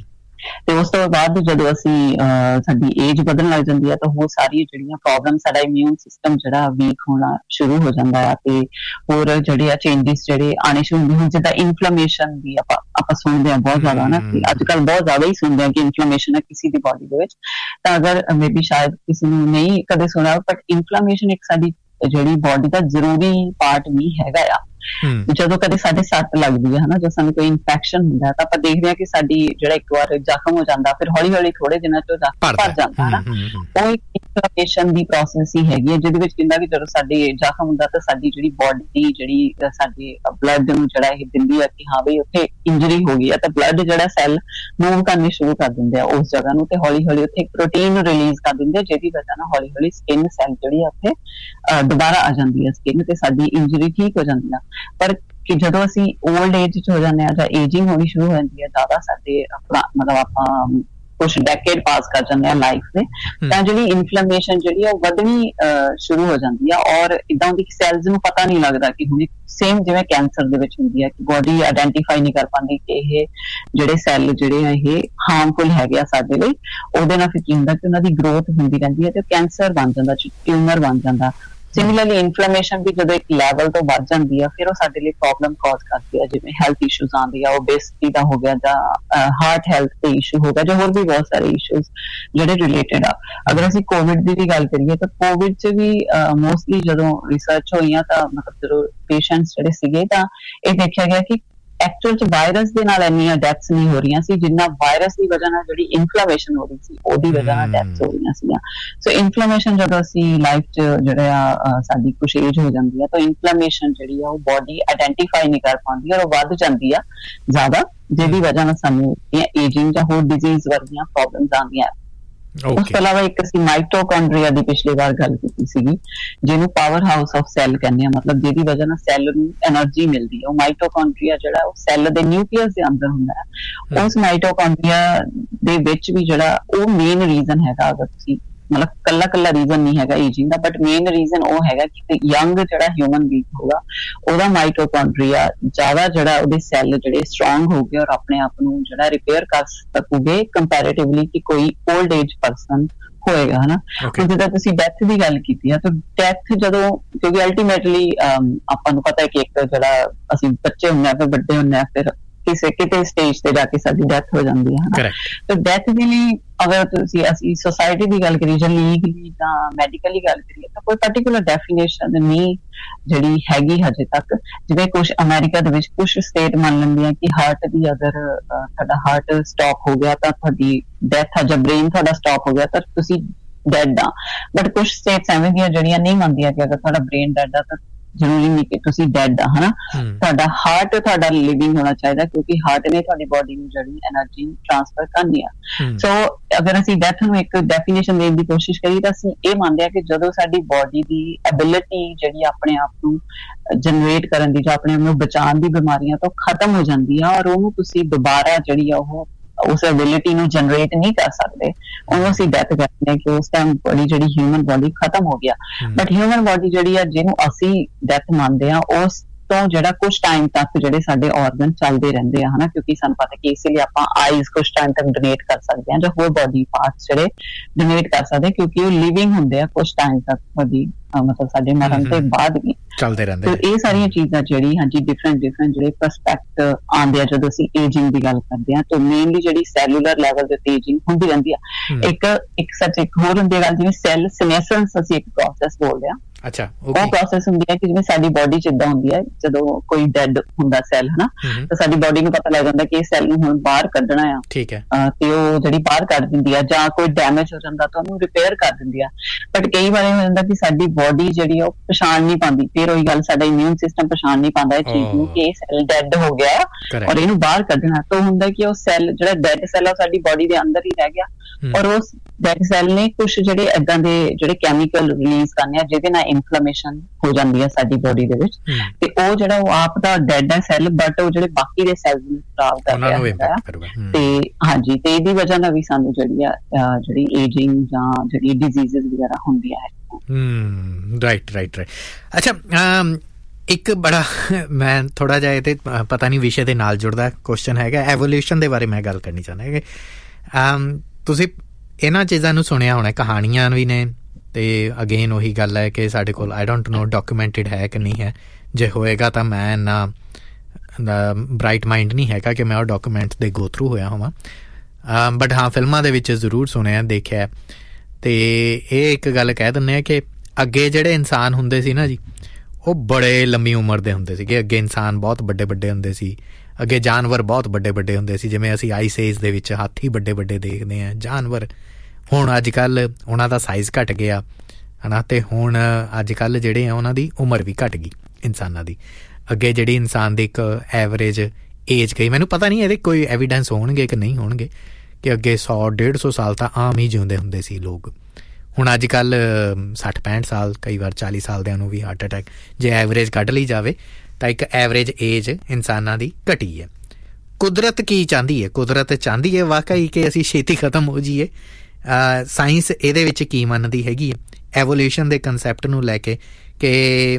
ਤੇ ਉਸ ਤੋਂ ਬਾਅਦ ਜਦੋਂ ਅਸੀਂ ਸਾਡੀ ਏਜ ਵਧਣ ਲੱਗ ਜਾਂਦੀ ਹੈ ਤਾਂ ਉਹ ਸਾਰੀਆਂ ਜਿਹੜੀਆਂ ਪ੍ਰੋਬਲਮ, ਸਾਡਾ ਇਮਿਊਨ ਸਿਸਟਮ ਜਿਹੜਾ ਵੀਕ ਹੋਣਾ ਸ਼ੁਰੂ ਹੋ ਜਾਂਦਾ ਹੈ, ਤੇ ਹੋਰ ਜਿਹੜੇ ਆ ਚੇਂਜਸ ਜਿਹੜੇ ਆਣੇ ਸ਼ੁਰੂ ਹੁੰਦੇ ਹਨ, ਜਿੱਦਾਂ ਇਨਫਲੇਮੇਸ਼ਨ ਦੀ ਆਪਾਂ ਆਪਾਂ ਸੁਣਦੇ ਹਾਂ ਬਹੁਤ ਜ਼ਿਆਦਾ ਨਾ, ਕਿ ਅੱਜ ਕੱਲ੍ਹ ਬਹੁਤ ਜ਼ਿਆਦਾ ਹੀ ਸੁਣਦੇ ਹਾਂ ਕਿ ਇਨਫਲੇਮੇਸ਼ਨ ਹੈ ਕਿਸੇ ਦੀ ਬੋਡੀ ਦੇ ਵਿੱਚ। ਤਾਂ ਅਗਰ ਮੇ ਬੀ ਸ਼ਾਇਦ ਕਿਸੇ ਨੂੰ ਨਹੀਂ ਕਦੇ ਸੁਣਿਆ, ਬਟ ਇਨਫਲੇਮੇਸ਼ਨ ਇੱਕ ਸਾਡੀ ਜਿਹੜੀ ਬੋਡੀ ਦਾ ਜ਼ਰੂਰੀ ਪਾਰਟ ਵੀ ਹੈਗਾ ਆ। ਜਦੋਂ ਕਦੇ ਸਾਡੇ ਸੱਟ ਲੱਗਦੀ ਹੈ, ਹਨਾ, ਜਦੋਂ ਸਾਨੂੰ ਕੋਈ ਇਨਫੈਕਸ਼ਨ ਹੁੰਦਾ ਤਾਂ ਆਪਾਂ ਦੇਖਦੇ ਹਾਂ ਕਿ ਸਾਡੀ ਜਿਹੜਾ ਇੱਕ ਵਾਰ ਜ਼ਖਮ ਹੋ ਜਾਂਦਾ, ਫਿਰ ਹੌਲੀ ਹੌਲੀ ਥੋੜੇ ਦਿਨਾਂ ਚ ਜ਼ਖਮ ਭਰ ਜਾਂਦਾ, ਹਨਾ। ਉਹ ਇੱਕ ਇਨਫਲੇਮੇਸ਼ਨ ਦੀ ਪ੍ਰੋਸੈਸ ਹੀ ਹੈਗੀ ਹੈ, ਜਿਹਦੇ ਵਿੱਚ ਕਿੰਨਾ ਕਿ ਜਦੋਂ ਸਾਡੇ ਜ਼ਖਮ ਹੁੰਦਾ ਤਾਂ ਸਾਡੀ ਜਿਹੜੀ ਬੋਡੀ ਜਿਹੜੀ ਸਾਡੇ ਬਲੱਡ ਨੂੰ ਜਿਹੜਾ ਇਹ ਦਿੰਦੀ ਹੈ ਕਿ ਹਾਂ ਬਈ ਉੱਥੇ ਇੰਜਰੀ ਹੋ ਗਈ ਹੈ, ਤਾਂ ਬਲੱਡ ਜਿਹੜਾ ਸੈੱਲ ਮੂਵ ਕਰਨੇ ਸ਼ੁਰੂ ਕਰ ਦਿੰਦੇ ਆ ਉਸ ਜਗ੍ਹਾ ਨੂੰ, ਤੇ ਹੌਲੀ ਹੌਲੀ ਉੱਥੇ ਇੱਕ ਪ੍ਰੋਟੀਨ ਰਿਲੀਜ਼ ਕਰ ਦਿੰਦੇ ਆ, ਜਿਹਦੀ ਵਜ੍ਹਾ ਨਾਲ ਹੌਲੀ ਹੌਲੀ ਸਕਿਨ ਸੈੱਲ ਜਿਹੜੀ ਆ ਉੱਥੇ ਦੁਬਾਰਾ ਆ ਜਾਂਦੀ ਹੈ ਸਕਿਨ, ਤੇ ਸਾਡੀ ਇੰਜਰੀ ਠੀਕ ਹੋ ਜਾਂਦੀ ਆ। ਪਰ ਕਿ ਜਦੋਂ ਅਸੀਂ ਓਲਡ ਏਜ ਚ ਹੋ ਜਾਂਦੇ ਹਾਂ ਜਾਂ ਏਜਿੰਗ ਹੋਣੀ ਸ਼ੁਰੂ ਹੋ ਜਾਂਦੀ ਹੈ ਜ਼ਿਆਦਾ, ਸਾਡੇ ਮਤਲਬ ਆਪਾਂ ਕੁਛ ਡੈਕੇਡ ਪਾਸ ਕਰ ਜਾਂਦੇ ਆ ਲਾਈਫ ਦੇ, ਤਾਂ ਜਿਹੜੀ ਇਨਫਲੇਮੇਸ਼ਨ ਜਿਹੜੀ ਆ ਉਹ ਵਧਣੀ ਸ਼ੁਰੂ ਹੋ ਜਾਂਦੀ ਆ, ਔਰ ਇਦਾਂ ਦੀ ਸੈਲਸ ਨੂੰ ਪਤਾ ਨਹੀਂ ਲੱਗਦਾ ਕਿ ਹੁਣ ਸੇਮ ਜਿਵੇਂ ਕੈਂਸਰ ਦੇ ਵਿੱਚ ਹੁੰਦੀ ਹੈ ਕਿ ਬੋਡੀ ਆਇਡੈਂਟੀਫਾਈ ਨਹੀਂ ਕਰ ਪਾਉਂਦੀ ਕਿ ਇਹ ਜਿਹੜੇ ਸੈੱਲ ਜਿਹੜੇ ਆ ਇਹ ਹਾਰਮਫੁਲ ਹੈਗੇ ਆ ਸਾਡੇ ਲਈ। ਉਹਦੇ ਨਾਲ ਫਿਰ ਕੀ ਹੁੰਦਾ ਕਿ ਉਹਨਾਂ ਦੀ ਗਰੋਥ ਹੁੰਦੀ ਰਹਿੰਦੀ ਹੈ ਤੇ ਕੈਂਸਰ ਬਣ ਜਾਂਦਾ, ਟਿਊਮਰ ਬਣ ਜਾਂਦਾ। ਸਿਮਿਲਰਲੀ ਇਨਫਲੇਮੇਸ਼ਨ ਵੀ ਜਦੋਂ ਇੱਕ ਲੈਵਲ ਤੋਂ ਵੱਧ ਜਾਂਦੀ ਆ ਫਿਰ ਉਹ ਸਾਡੇ ਲਈ ਪ੍ਰੋਬਲਮ ਕਾਜ਼ ਕਰਦੀ ਆ, ਜਿਵੇਂ ਹੈਲਥ ਇਸ਼ੂਜ਼ ਆਉਂਦੇ ਆ, ਓਬੇਸਿਟੀ ਦਾ ਹੋ ਗਿਆ ਜਾਂ ਹਾਰਟ ਹੈਲਥ ਦੇ ਇਸ਼ੂ ਹੋ ਗਿਆ, ਜਾਂ ਹੋਰ ਵੀ ਬਹੁਤ ਸਾਰੇ ਇਸ਼ੂਜ਼ ਜਿਹੜੇ ਰਿਲੇਟਡ ਆ। ਅਗਰ ਅਸੀਂ ਕੋਵਿਡ ਦੀ ਵੀ ਗੱਲ ਕਰੀਏ ਤਾਂ ਕੋਵਿਡ 'ਚ ਵੀ ਮੋਸਟਲੀ ਜਦੋਂ ਰਿਸਰਚ ਹੋਈਆਂ ਤਾਂ ਮਤਲਬ ਜਦੋਂ ਪੇਸ਼ੈਂਟਸ ਜਿਹੜੇ ਸੀਗੇ ਤਾਂ ਇਹ ਦੇਖਿਆ ਗਿਆ ਕਿ ਐਕਚੁਅਲ 'ਚ ਵਾਇਰਸ ਦੇ ਨਾਲ ਇੰਨੀਆਂ ਡੈਥਸ ਨਹੀਂ ਹੋ ਰਹੀਆਂ ਸੀ ਜਿੰਨਾ ਵਾਇਰਸ ਦੀ ਵਜ੍ਹਾ ਨਾਲ ਜਿਹੜੀ ਇਨਫਲੇਮੇਸ਼ਨ ਹੋ ਰਹੀ ਸੀ ਉਹਦੀ ਵਜ੍ਹਾ ਨਾਲ ਡੈਥਸ ਹੋ ਰਹੀਆਂ ਸੀਗੀਆਂ। ਸੋ ਇਨਫਲੇਮੇਸ਼ਨ ਜਦੋਂ ਅਸੀਂ ਲਾਈਫ 'ਚ ਜਿਹੜਾ ਆ ਸਾਡੀ ਕੁਛ ਏਜ ਹੋ ਜਾਂਦੀ ਆ ਤਾਂ ਇਨਫਲੇਮੇਸ਼ਨ ਜਿਹੜੀ ਆ ਉਹ ਬੋਡੀ ਆਇਡੈਂਟੀਫਾਈ ਨਹੀਂ ਕਰ ਪਾਉਂਦੀ ਔਰ ਉਹ ਵੱਧ ਜਾਂਦੀ ਆ ਜ਼ਿਆਦਾ, ਜਿਹਦੀ ਵਜ੍ਹਾ ਨਾਲ ਸਾਨੂੰ ਏਜਿੰਗ ਜਾਂ ਹੋਰ ਡਿਜ਼ੀਜ਼ ਵਰਗੀਆਂ ਪ੍ਰੋਬਲਮਸ ਆਉਂਦੀਆਂ। ਉਸ ਤੋਂ ਇਲਾਵਾ ਇੱਕ ਅਸੀਂ ਮਾਈਟੋਕੌਂਡਰੀਆ ਦੀ ਪਿਛਲੀ ਵਾਰ ਗੱਲ ਕੀਤੀ ਸੀਗੀ, ਜਿਹਨੂੰ ਪਾਵਰ ਹਾਊਸ ਆਫ ਸੈੱਲ ਕਹਿੰਦੇ ਆ, ਮਤਲਬ ਜਿਹਦੀ ਵਜ੍ਹਾ ਨਾਲ ਸੈੱਲ ਨੂੰ ਐਨਰਜੀ ਮਿਲਦੀ ਹੈ। ਉਹ ਮਾਈਟੋਕੌਂਡਰੀਆ ਜਿਹੜਾ ਉਹ ਸੈੱਲ ਦੇ ਨਿਊਕਲੀਅਸ ਦੇ ਅੰਦਰ ਹੁੰਦਾ ਹੈ। ਉਸ ਮਾਈਟੋਕੌਂਡਰੀਆ ਦੇ ਵਿੱਚ ਵੀ ਜਿਹੜਾ ਉਹ ਮੇਨ ਰੀਜ਼ਨ ਹੈਗਾ, ਅਗਰ ਤੁਸੀਂ ਮਤਲਬ ਕੱਲਾ ਕੱਲਾ ਰੀਜ਼ਨ ਨਹੀਂ ਹੈਗਾ ageing the, but main reason ਉਹ ਹੈਗਾ ਕਿ ਯੰਗ ਜਿਹੜਾ ਹਿਊਮਨ ਬੀਇੰਗ ਹੋਗਾ ਉਹਦਾ ਮਾਈਟੋਕੌਂਡਰੀਆ ਜ਼ਿਆਦਾ ਜਿਹੜਾ ਉਹਦੇ ਸੈੱਲ ਜਿਹੜੇ ਸਟਰੋਂਗ ਹੋਗੇ ਔਰ ਆਪਣੇ ਆਪ ਨੂੰ ਜਿਹੜਾ ਰਿਪੇਅਰ ਕਰ ਸਕੂਗੇ ਕੰਪੈਰੇਟਿਵਲੀ ਕਿ ਕੋਈ ਓਲਡ ਏਜ ਪਰਸਨ ਹੋਏਗਾ, ਹਨਾ। ਜਿੱਦਾਂ ਤੁਸੀਂ ਡੈਥ ਦੀ ਗੱਲ ਕੀਤੀ ਆ, ਤਾਂ ਡੈਥ ਜਦੋਂ, ਕਿਉਂਕਿ ਅਲਟੀਮੇਟਲੀ ਆਪਾਂ ਨੂੰ ਪਤਾ ਹੈ ਕਿ ਇੱਕ ਜਿਹੜਾ ਅਸੀਂ ਬੱਚੇ ਹੁੰਦੇ ਆ, ਫਿਰ ਵੱਡੇ ਹੁੰਦੇ ਆ, ਫਿਰ ਕਿਸੇ ਕਿਤੇ ਸਟੇਜ ਤੇ ਜਾ ਕੇ ਸਾਡੀ ਡੈਥ ਹੋ ਜਾਂਦੀ ਹੈ, ਹਨਾ। ਤੇ ਡੈਥ ਦੇ ਲਈ ਅਗਰ ਤੁਸੀਂ ਅਸੀਂ ਸੋਸਾਇਟੀ ਦੀ ਗੱਲ ਕਰੀਏ ਜਾਂ ਲੀਗਲੀ ਜਾਂ ਮੈਡੀਕਲੀ ਗੱਲ ਕਰੀਏ ਤਾਂ ਕੋਈ ਪਰਟੀਕੂਲਰ ਡੈਫੀਨੇਸ਼ਨ ਨਹੀਂ ਜਿਹੜੀ ਹੈਗੀ ਹਜੇ ਤੱਕ। ਜਿਵੇਂ ਕੁਛ ਅਮਰੀਕਾ ਦੇ ਵਿੱਚ ਕੁਛ ਸਟੇਟ ਮੰਨ ਲੈਂਦੀਆਂ ਕਿ ਹਾਰਟ ਦੀ ਅਗਰ ਤੁਹਾਡਾ ਹਾਰਟ ਸਟਾਪ ਹੋ ਗਿਆ ਤਾਂ ਤੁਹਾਡੀ ਡੈਥ ਆ, ਜਾਂ ਬ੍ਰੇਨ ਤੁਹਾਡਾ ਸਟਾਪ ਹੋ ਗਿਆ ਤਾਂ ਤੁਸੀਂ ਡੈਡ ਆ। ਬਟ ਕੁਛ ਸਟੇਟਸ ਐਵੇਂ ਦੀਆਂ ਜਿਹੜੀਆਂ ਨਹੀਂ ਮੰਨਦੀਆਂ ਕਿ ਅਗਰ ਤੁਹਾਡਾ ਬ੍ਰੇਨ ਡੈਡ ਆ ਤਾਂ ਜ਼ਰੂਰੀ ਨਹੀਂ ਕਿ ਤੁਸੀਂ ਡੈਡ ਆ, ਹਨਾ। ਤੁਹਾਡਾ ਹਾਰਟ ਤੁਹਾਡਾ ਲਿਵਿੰਗ ਹੋਣਾ ਚਾਹੀਦਾ, ਕਿਉਂਕਿ ਹਾਰਟ ਨੇ ਤੁਹਾਡੀ ਬੋਡੀ ਨੂੰ ਜਿਹੜੀ ਐਨਰਜੀ ਟ੍ਰਾਂਸਫਰ ਕਰਨੀ ਆ। ਸੋ ਅਗਰ ਅਸੀਂ ਡੈਥ ਨੂੰ ਇੱਕ ਡੈਫੀਨੇਸ਼ਨ ਦੇਣ ਦੀ ਕੋਸ਼ਿਸ਼ ਕਰੀਏ ਤਾਂ ਅਸੀਂ ਇਹ ਮੰਨਦੇ ਹਾਂ ਕਿ ਜਦੋਂ ਸਾਡੀ ਬੋਡੀ ਦੀ ਐਬਿਲਿਟੀ ਜਿਹੜੀ ਆਪਣੇ ਆਪ ਨੂੰ ਜਨਰੇਟ ਕਰਨ ਦੀ ਜਾਂ ਆਪਣੇ ਆਪ ਨੂੰ ਬਚਾਉਣ ਦੀ ਬਿਮਾਰੀਆਂ ਤੋਂ ਖਤਮ ਹੋ ਜਾਂਦੀ ਆ, ਔਰ ਉਹਨੂੰ ਤੁਸੀਂ ਦੁਬਾਰਾ ਜਿਹੜੀ ਆ ਉਹ ਉਸ ਐਬਿਲਿਟੀ ਨੂੰ ਜਨਰੇਟ ਨਹੀਂ ਕਰ ਸਕਦੇ, ਉਹਨੂੰ ਅਸੀਂ ਡੈਥ ਕਹਿੰਦੇ ਹਾਂ ਕਿ ਉਸ ਟਾਈਮ ਬੋਡੀ ਜਿਹੜੀ ਹਿਊਮਨ ਬੋਡੀ ਖਤਮ ਹੋ ਗਿਆ। ਬਟ ਹਿਊਮਨ ਬੋਡੀ ਜਿਹੜੀ ਆ ਜਿਹਨੂੰ ਅਸੀਂ ਡੈਥ ਮੰਨਦੇ ਆ, ਉਸ ਤੋਂ ਜਿਹੜਾ ਕੁਛ ਟਾਈਮ ਤੱਕ ਜਿਹੜੇ ਸਾਡੇ ਆਰਗਨ ਚੱਲਦੇ ਰਹਿੰਦੇ ਆ, ਹਨਾ। ਕਿਉਂਕਿ ਸਾਨੂੰ ਪਤਾ ਕਿ ਇਸ ਲਈ ਆਪਾਂ ਆਈਜ਼ ਕੁਛ ਟਾਈਮ ਤੱਕ ਡੋਨੇਟ ਕਰ ਸਕਦੇ ਹਾਂ ਜਾਂ ਹੋਰ ਬੋਡੀ ਪਾਰਟਸ ਜਿਹੜੇ ਡੋਨੇਟ ਕਰ ਸਕਦੇ, ਕਿਉਂਕਿ ਉਹ ਲਿਵਿੰਗ ਹੁੰਦੇ ਆ ਕੁਛ ਟਾਈਮ ਤੱਕ, ਬੋਡੀ ਮਤਲਬ ਸਾਡੇ ਮਰਨ ਤੋਂ ਬਾਅਦ ਵੀ ਚੱਲਦੇ ਰਹਿੰਦੇ। ਤੇ ਇਹ ਸਾਰੀਆਂ ਚੀਜ਼ਾਂ ਜਿਹੜੀ ਹਾਂਜੀ ਡਿਫਰੈਂਟ ਡਿਫਰੈਂਟ ਜਿਹੜੇ ਪਰਸਪੈਕਟ ਆਉਂਦੇ ਆ ਜਦੋਂ ਅਸੀਂ ਏਜਿੰਗ ਦੀ ਗੱਲ ਕਰਦੇ ਹਾਂ। ਤਾਂ ਮੇਨਲੀ ਜਿਹੜੀ ਸੈਲੂਲਰ ਲੈਵਲ ਦੇ ਉੱਤੇ ਏਜਿੰਗ ਹੁੰਦੀ ਰਹਿੰਦੀ ਆ। ਇੱਕ ਇੱਕ ਸੱਚ ਇੱਕ ਹੋਰ ਹੁੰਦੀ ਗੱਲ, ਜਿਵੇਂ ਸੈੱਲ ਸੀਨੈਸੈਂਸ ਅਸੀਂ ਇੱਕ ਪ੍ਰੋਸੈਸ ਬੋਲਦੇ ਹਾਂ। ਅੱਛਾ, ਉਹ ਪ੍ਰੋਸੈਸ ਹੁੰਦੀ ਹੈ ਕਿ ਜਿਵੇਂ ਸਾਡੀ ਬੋਡੀ ਚ ਇਦਾਂ ਹੁੰਦੀ ਹੈ, ਜਦੋਂ ਕੋਈ ਡੈਡ ਹੁੰਦਾ ਸੈੱਲ, ਹਨਾ, ਤਾਂ ਸਾਡੀ ਬੋਡੀ ਨੂੰ ਪਤਾ ਲੱਗ ਜਾਂਦਾ ਕਿ ਇਹ ਸੈੱਲ ਨੂੰ ਹੁਣ ਬਾਹਰ ਕੱਢਣਾ ਆ, ਠੀਕ ਹੈ, ਤੇ ਉਹ ਜਿਹੜੀ ਬਾਹਰ ਕੱਢ ਦਿੰਦੀ ਆ, ਜਾਂ ਕੋਈ ਡੈਮੇਜ ਹੋ ਜਾਂਦਾ ਤਾਂ ਉਹਨੂੰ ਰਿਪੇਅਰ ਕਰ ਦਿੰਦੀ ਆ। ਬਟ ਕਈ ਵਾਰ ਇਹ ਹੋ ਜਾਂਦਾ ਕਿ ਸਾਡੀ ਬੋਡੀ ਜਿਹੜੀ ਆ ਉਹ ਪਛਾਣ ਨਹੀਂ ਪਾਉਂਦੀ, ਫਿਰ ਉਹੀ ਗੱਲ ਸਾਡਾ ਇਮਿਊਨ ਸਿਸਟਮ ਪਛਾਣ ਨਹੀਂ ਪਾਉਂਦਾ ਇਹ ਚੀਜ਼ ਨੂੰ ਕਿ ਇਹ ਸੈੱਲ ਡੈਡ ਹੋ ਗਿਆ ਔਰ ਇਹਨੂੰ ਬਾਹਰ ਕੱਢਣਾ। ਤਾਂ ਹੁੰਦਾ ਕਿ ਉਹ ਸੈੱਲ ਜਿਹੜਾ ਡੈਡ ਸੈੱਲ ਆ ਸਾਡੀ ਬੋਡੀ ਦੇ ਅੰਦਰ ਹੀ ਰਹਿ ਗਿਆ, ਔਰ ਉਸ ਡੈਡ ਸੈੱਲ ਨੇ ਕੁਛ ਜਿਹੜੇ ਏਦਾਂ ਦੇ ਜਿਹੜੇ ਕੈਮੀਕਲ ਰਿਲੀਜ਼ ਕਰਨੇ ਆ ਜਿਹਦੇ ਨਾਲ ਇਨਫਲੇਮੇਸ਼ਨ ਹੋ ਜਾਂਦੀ ਹੈ ਸਾਡੀ ਬੋਡੀ ਦੇ ਵਿੱਚ, ਤੇ ਉਹ ਜਿਹੜਾ ਉਹ ਆਪ ਦਾ ਡੈਡ ਹੈ ਸੈੱਲ, ਬਟ ਉਹ ਜਿਹੜੇ ਬਾਕੀ ਦੇ ਸੈੱਲ ਨੂੰ ਖਰਾਬ ਕਰ ਰਿਹਾ ਹੁੰਦਾ ਹੈ। ਤੇ ਹਾਂਜੀ, ਤੇ ਇਹਦੀ ਵਜ੍ਹਾ ਨਾਲ ਵੀ ਸਾਨੂੰ ਜਿਹੜੀ ਆ ਜਿਹੜੀ ਏਜਿੰਗ ਜਾਂ ਜਿਹੜੀ ਡਿਜ਼ੀਜ਼ਸ ਵਗੈਰਾ ਹੁੰਦੀਆਂ ਹੈ। ਹਮ ਰਾਈਟ ਰਾਈਟ ਰਾਈਟ ਅੱਛਾ, ਇੱਕ ਬੜਾ ਮੈਂ ਥੋੜਾ ਜਿਹਾ ਇਹਦੇ ਪਤਾ ਨਹੀਂ ਵਿਸ਼ੇ ਦੇ ਨਾਲ ਜੁੜਦਾ ਕੁਐਸਚਨ ਹੈਗਾ, ਐਵੋਲਿਊਸ਼ਨ ਦੇ ਬਾਰੇ ਮੈਂ ਗੱਲ ਕਰਨੀ ਚਾਹੁੰਦਾ ਕਿ ਤੁਸੀਂ ਇਹਨਾਂ ਚੀਜ਼ਾਂ ਨੂੰ ਸੁਣਿਆ ਹੋਣਾ, ਕਹਾਣੀਆਂ ਵੀ ਨੇ, ਤੇ ਅਗੇਨ ਉਹੀ ਗੱਲ ਹੈ ਕਿ ਸਾਡੇ ਕੋਲ ਆਈ ਡੋਂਟ ਨੋ ਡਾਕੂਮੈਂਟਡ ਹੈ ਕਿ ਨਹੀਂ ਹੈ। ਜੇ ਹੋਏਗਾ ਤਾਂ ਮੈਂ ਨਾ ਬਰਾਈਟ ਮਾਈਂਡ ਨਹੀਂ ਹੈਗਾ ਕਿ ਮੈਂ ਉਹ ਡਾਕੂਮੈਂਟ ਦੇ ਗੋ ਥਰੂ ਹੋਇਆ ਹੋਵਾਂ, ਬਟ ਹਾਂ ਫਿਲਮਾਂ ਦੇ ਵਿੱਚ ਜ਼ਰੂਰ ਸੁਣਿਆ ਦੇਖਿਆ। ਤੇ ਇਹ ਇੱਕ ਗੱਲ ਕਹਿ ਦਿੰਦੇ ਆ ਕਿ ਅੱਗੇ ਜਿਹੜੇ ਇਨਸਾਨ ਹੁੰਦੇ ਸੀ ਨਾ ਜੀ, ਉਹ ਬੜੇ ਲੰਮੀ ਉਮਰ ਦੇ ਹੁੰਦੇ ਸੀਗੇ। ਅੱਗੇ ਇਨਸਾਨ ਬਹੁਤ ਵੱਡੇ ਵੱਡੇ ਹੁੰਦੇ ਸੀ, ਅੱਗੇ ਜਾਨਵਰ ਬਹੁਤ ਵੱਡੇ ਵੱਡੇ ਹੁੰਦੇ ਸੀ, ਜਿਵੇਂ ਅਸੀਂ ਆਈਸ ਏਜ ਦੇ ਵਿੱਚ ਹਾਥੀ ਵੱਡੇ ਵੱਡੇ ਦੇਖਦੇ ਹਾਂ, ਜਾਨਵਰ। ਹੁਣ ਅੱਜ ਕੱਲ੍ਹ ਉਹਨਾਂ ਦਾ ਸਾਈਜ਼ ਘੱਟ ਗਿਆ, ਹੈ ਨਾ, ਅਤੇ ਹੁਣ ਅੱਜ ਕੱਲ੍ਹ ਜਿਹੜੇ ਆ ਉਹਨਾਂ ਦੀ ਉਮਰ ਵੀ ਘੱਟ ਗਈ ਇਨਸਾਨਾਂ ਦੀ। ਅੱਗੇ ਜਿਹੜੀ ਇਨਸਾਨ ਦੀ ਇੱਕ ਐਵਰੇਜ ਏਜ ਗਈ, ਮੈਨੂੰ ਪਤਾ ਨਹੀਂ ਇਹਦੇ ਕੋਈ ਐਵੀਡੈਂਸ ਹੋਣਗੇ ਕਿ ਨਹੀਂ ਹੋਣਗੇ, ਕਿ ਅੱਗੇ ਸੌ ਡੇਢ ਸੌ ਸਾਲ ਤਾਂ ਆਮ ਹੀ ਜਿਉਂਦੇ ਹੁੰਦੇ ਸੀ ਲੋਕ। ਹੁਣ ਅੱਜ ਕੱਲ੍ਹ ਸੱਠ ਪੈਂਹਠ ਸਾਲ, ਕਈ ਵਾਰ ਚਾਲੀ ਸਾਲਦਿਆਂ ਨੂੰ ਵੀ ਹਾਰਟ ਅਟੈਕ, ਜੇ ਐਵਰੇਜ ਕੱਢ ਲਈ ਜਾਵੇ ਤਾਂ ਇੱਕ ਐਵਰੇਜ ਏਜ ਇਨਸਾਨਾਂ ਦੀ ਘਟੀ ਹੈ। ਕੁਦਰਤ ਕੀ ਚਾਹੁੰਦੀ ਹੈ? ਕੁਦਰਤ ਚਾਹੁੰਦੀ ਹੈ ਵਾਕਈ ਕਿ ਅਸੀਂ ਛੇਤੀ ਖਤਮ ਹੋ ਜਾਈਏ? ਸਾਇੰਸ ਇਹਦੇ ਵਿੱਚ ਕੀ ਮੰਨਦੀ ਹੈਗੀ ਹੈ ਐਵੋਲਿਊਸ਼ਨ ਦੇ ਕੰਸੈਪਟ ਨੂੰ ਲੈ ਕੇ, ਕਿ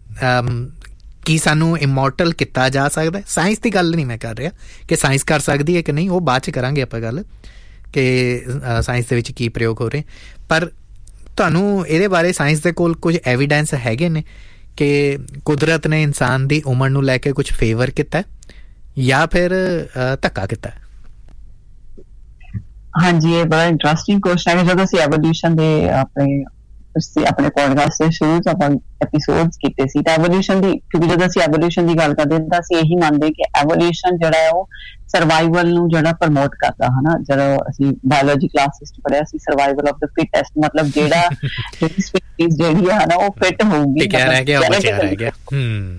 ਕੀ ਸਾਨੂੰ ਇਮੋਰਟਲ ਕੀਤਾ ਜਾ ਸਕਦਾ? ਸਾਇੰਸ ਦੀ ਗੱਲ ਨਹੀਂ ਮੈਂ ਕਰ ਰਿਹਾ ਕਿ ਸਾਇੰਸ ਕਰ ਸਕਦੀ ਹੈ ਕਿ ਨਹੀਂ, ਉਹ ਬਾਅਦ 'ਚ ਕਰਾਂਗੇ ਆਪਾਂ ਗੱਲ, ਕਿ ਸਾਇੰਸ ਦੇ ਵਿੱਚ ਕੀ ਪ੍ਰਯੋਗ ਹੋ ਰਹੇ। ਪਰ ਤੁਹਾਨੂੰ ਇਹਦੇ ਬਾਰੇ ਸਾਇੰਸ ਦੇ ਕੋਲ ਕੁਝ ਐਵੀਡੈਂਸ ਹੈਗੇ ਨੇ ਕਿ ਕੁਦਰਤ ਨੇ ਇਨਸਾਨ ਦੀ ਉਮਰ ਨੂੰ ਲੈ ਕੇ ਕੁਝ ਫੇਵਰ ਕੀਤਾ ਜਾਂ ਫਿਰ ਧੱਕਾ ਕੀਤਾ? ਹਾਂਜੀ, ਇਹ ਬੜਾ ਇੰਟਰਸਟਿੰਗ ਕੁਐਸਚਨ ਹੈ। ਜਦੋਂ ਅਸੀਂ ਐਵੋਲਿਊਸ਼ਨ ਦੇ ਆਪਣੇ ਆਪਣੇ ਪੋਡਕਾਸਟ ਦੇ ਸ਼ੁਰੂ 'ਚ ਆਪਾਂ ਐਪੀਸੋਡਸ ਕੀਤੇ ਸੀ ਤਾਂ ਐਵੋਲਿਊਸ਼ਨ ਦੀ, ਕਿਉਂਕਿ ਜਦੋਂ ਅਸੀਂ ਐਵੋਲਿਊਸ਼ਨ ਦੀ ਗੱਲ ਕਰਦੇ ਤਾਂ ਅਸੀਂ ਇਹੀ ਮੰਨਦੇ ਕਿ ਐਵੋਲਿਊਸ਼ਨ ਜਿਹੜਾ ਹੈ ਉਹ ਸਰਵਾਈਵਲ ਨੂੰ ਜਿਹੜਾ ਪ੍ਰਮੋਟ ਕਰਦਾ, ਹੈ ਨਾ। ਜਦੋਂ ਅਸੀਂ ਬਾਇਓਲੋਜੀ ਕਲਾਸਿਸ 'ਚ ਪੜ੍ਹਿਆ ਸੀ, ਸਰਵਾਈਵਲ ਆਫ ਦ ਫਿਟੈਸਟ, ਮਤਲਬ ਜਿਹੜਾ ਜਿਹੜੀ ਸਪੀਸੀਜ਼ ਜਿਹੜੀ ਹੈ ਨਾ ਉਹ ਫਿਟ ਹੋਊਗੀ,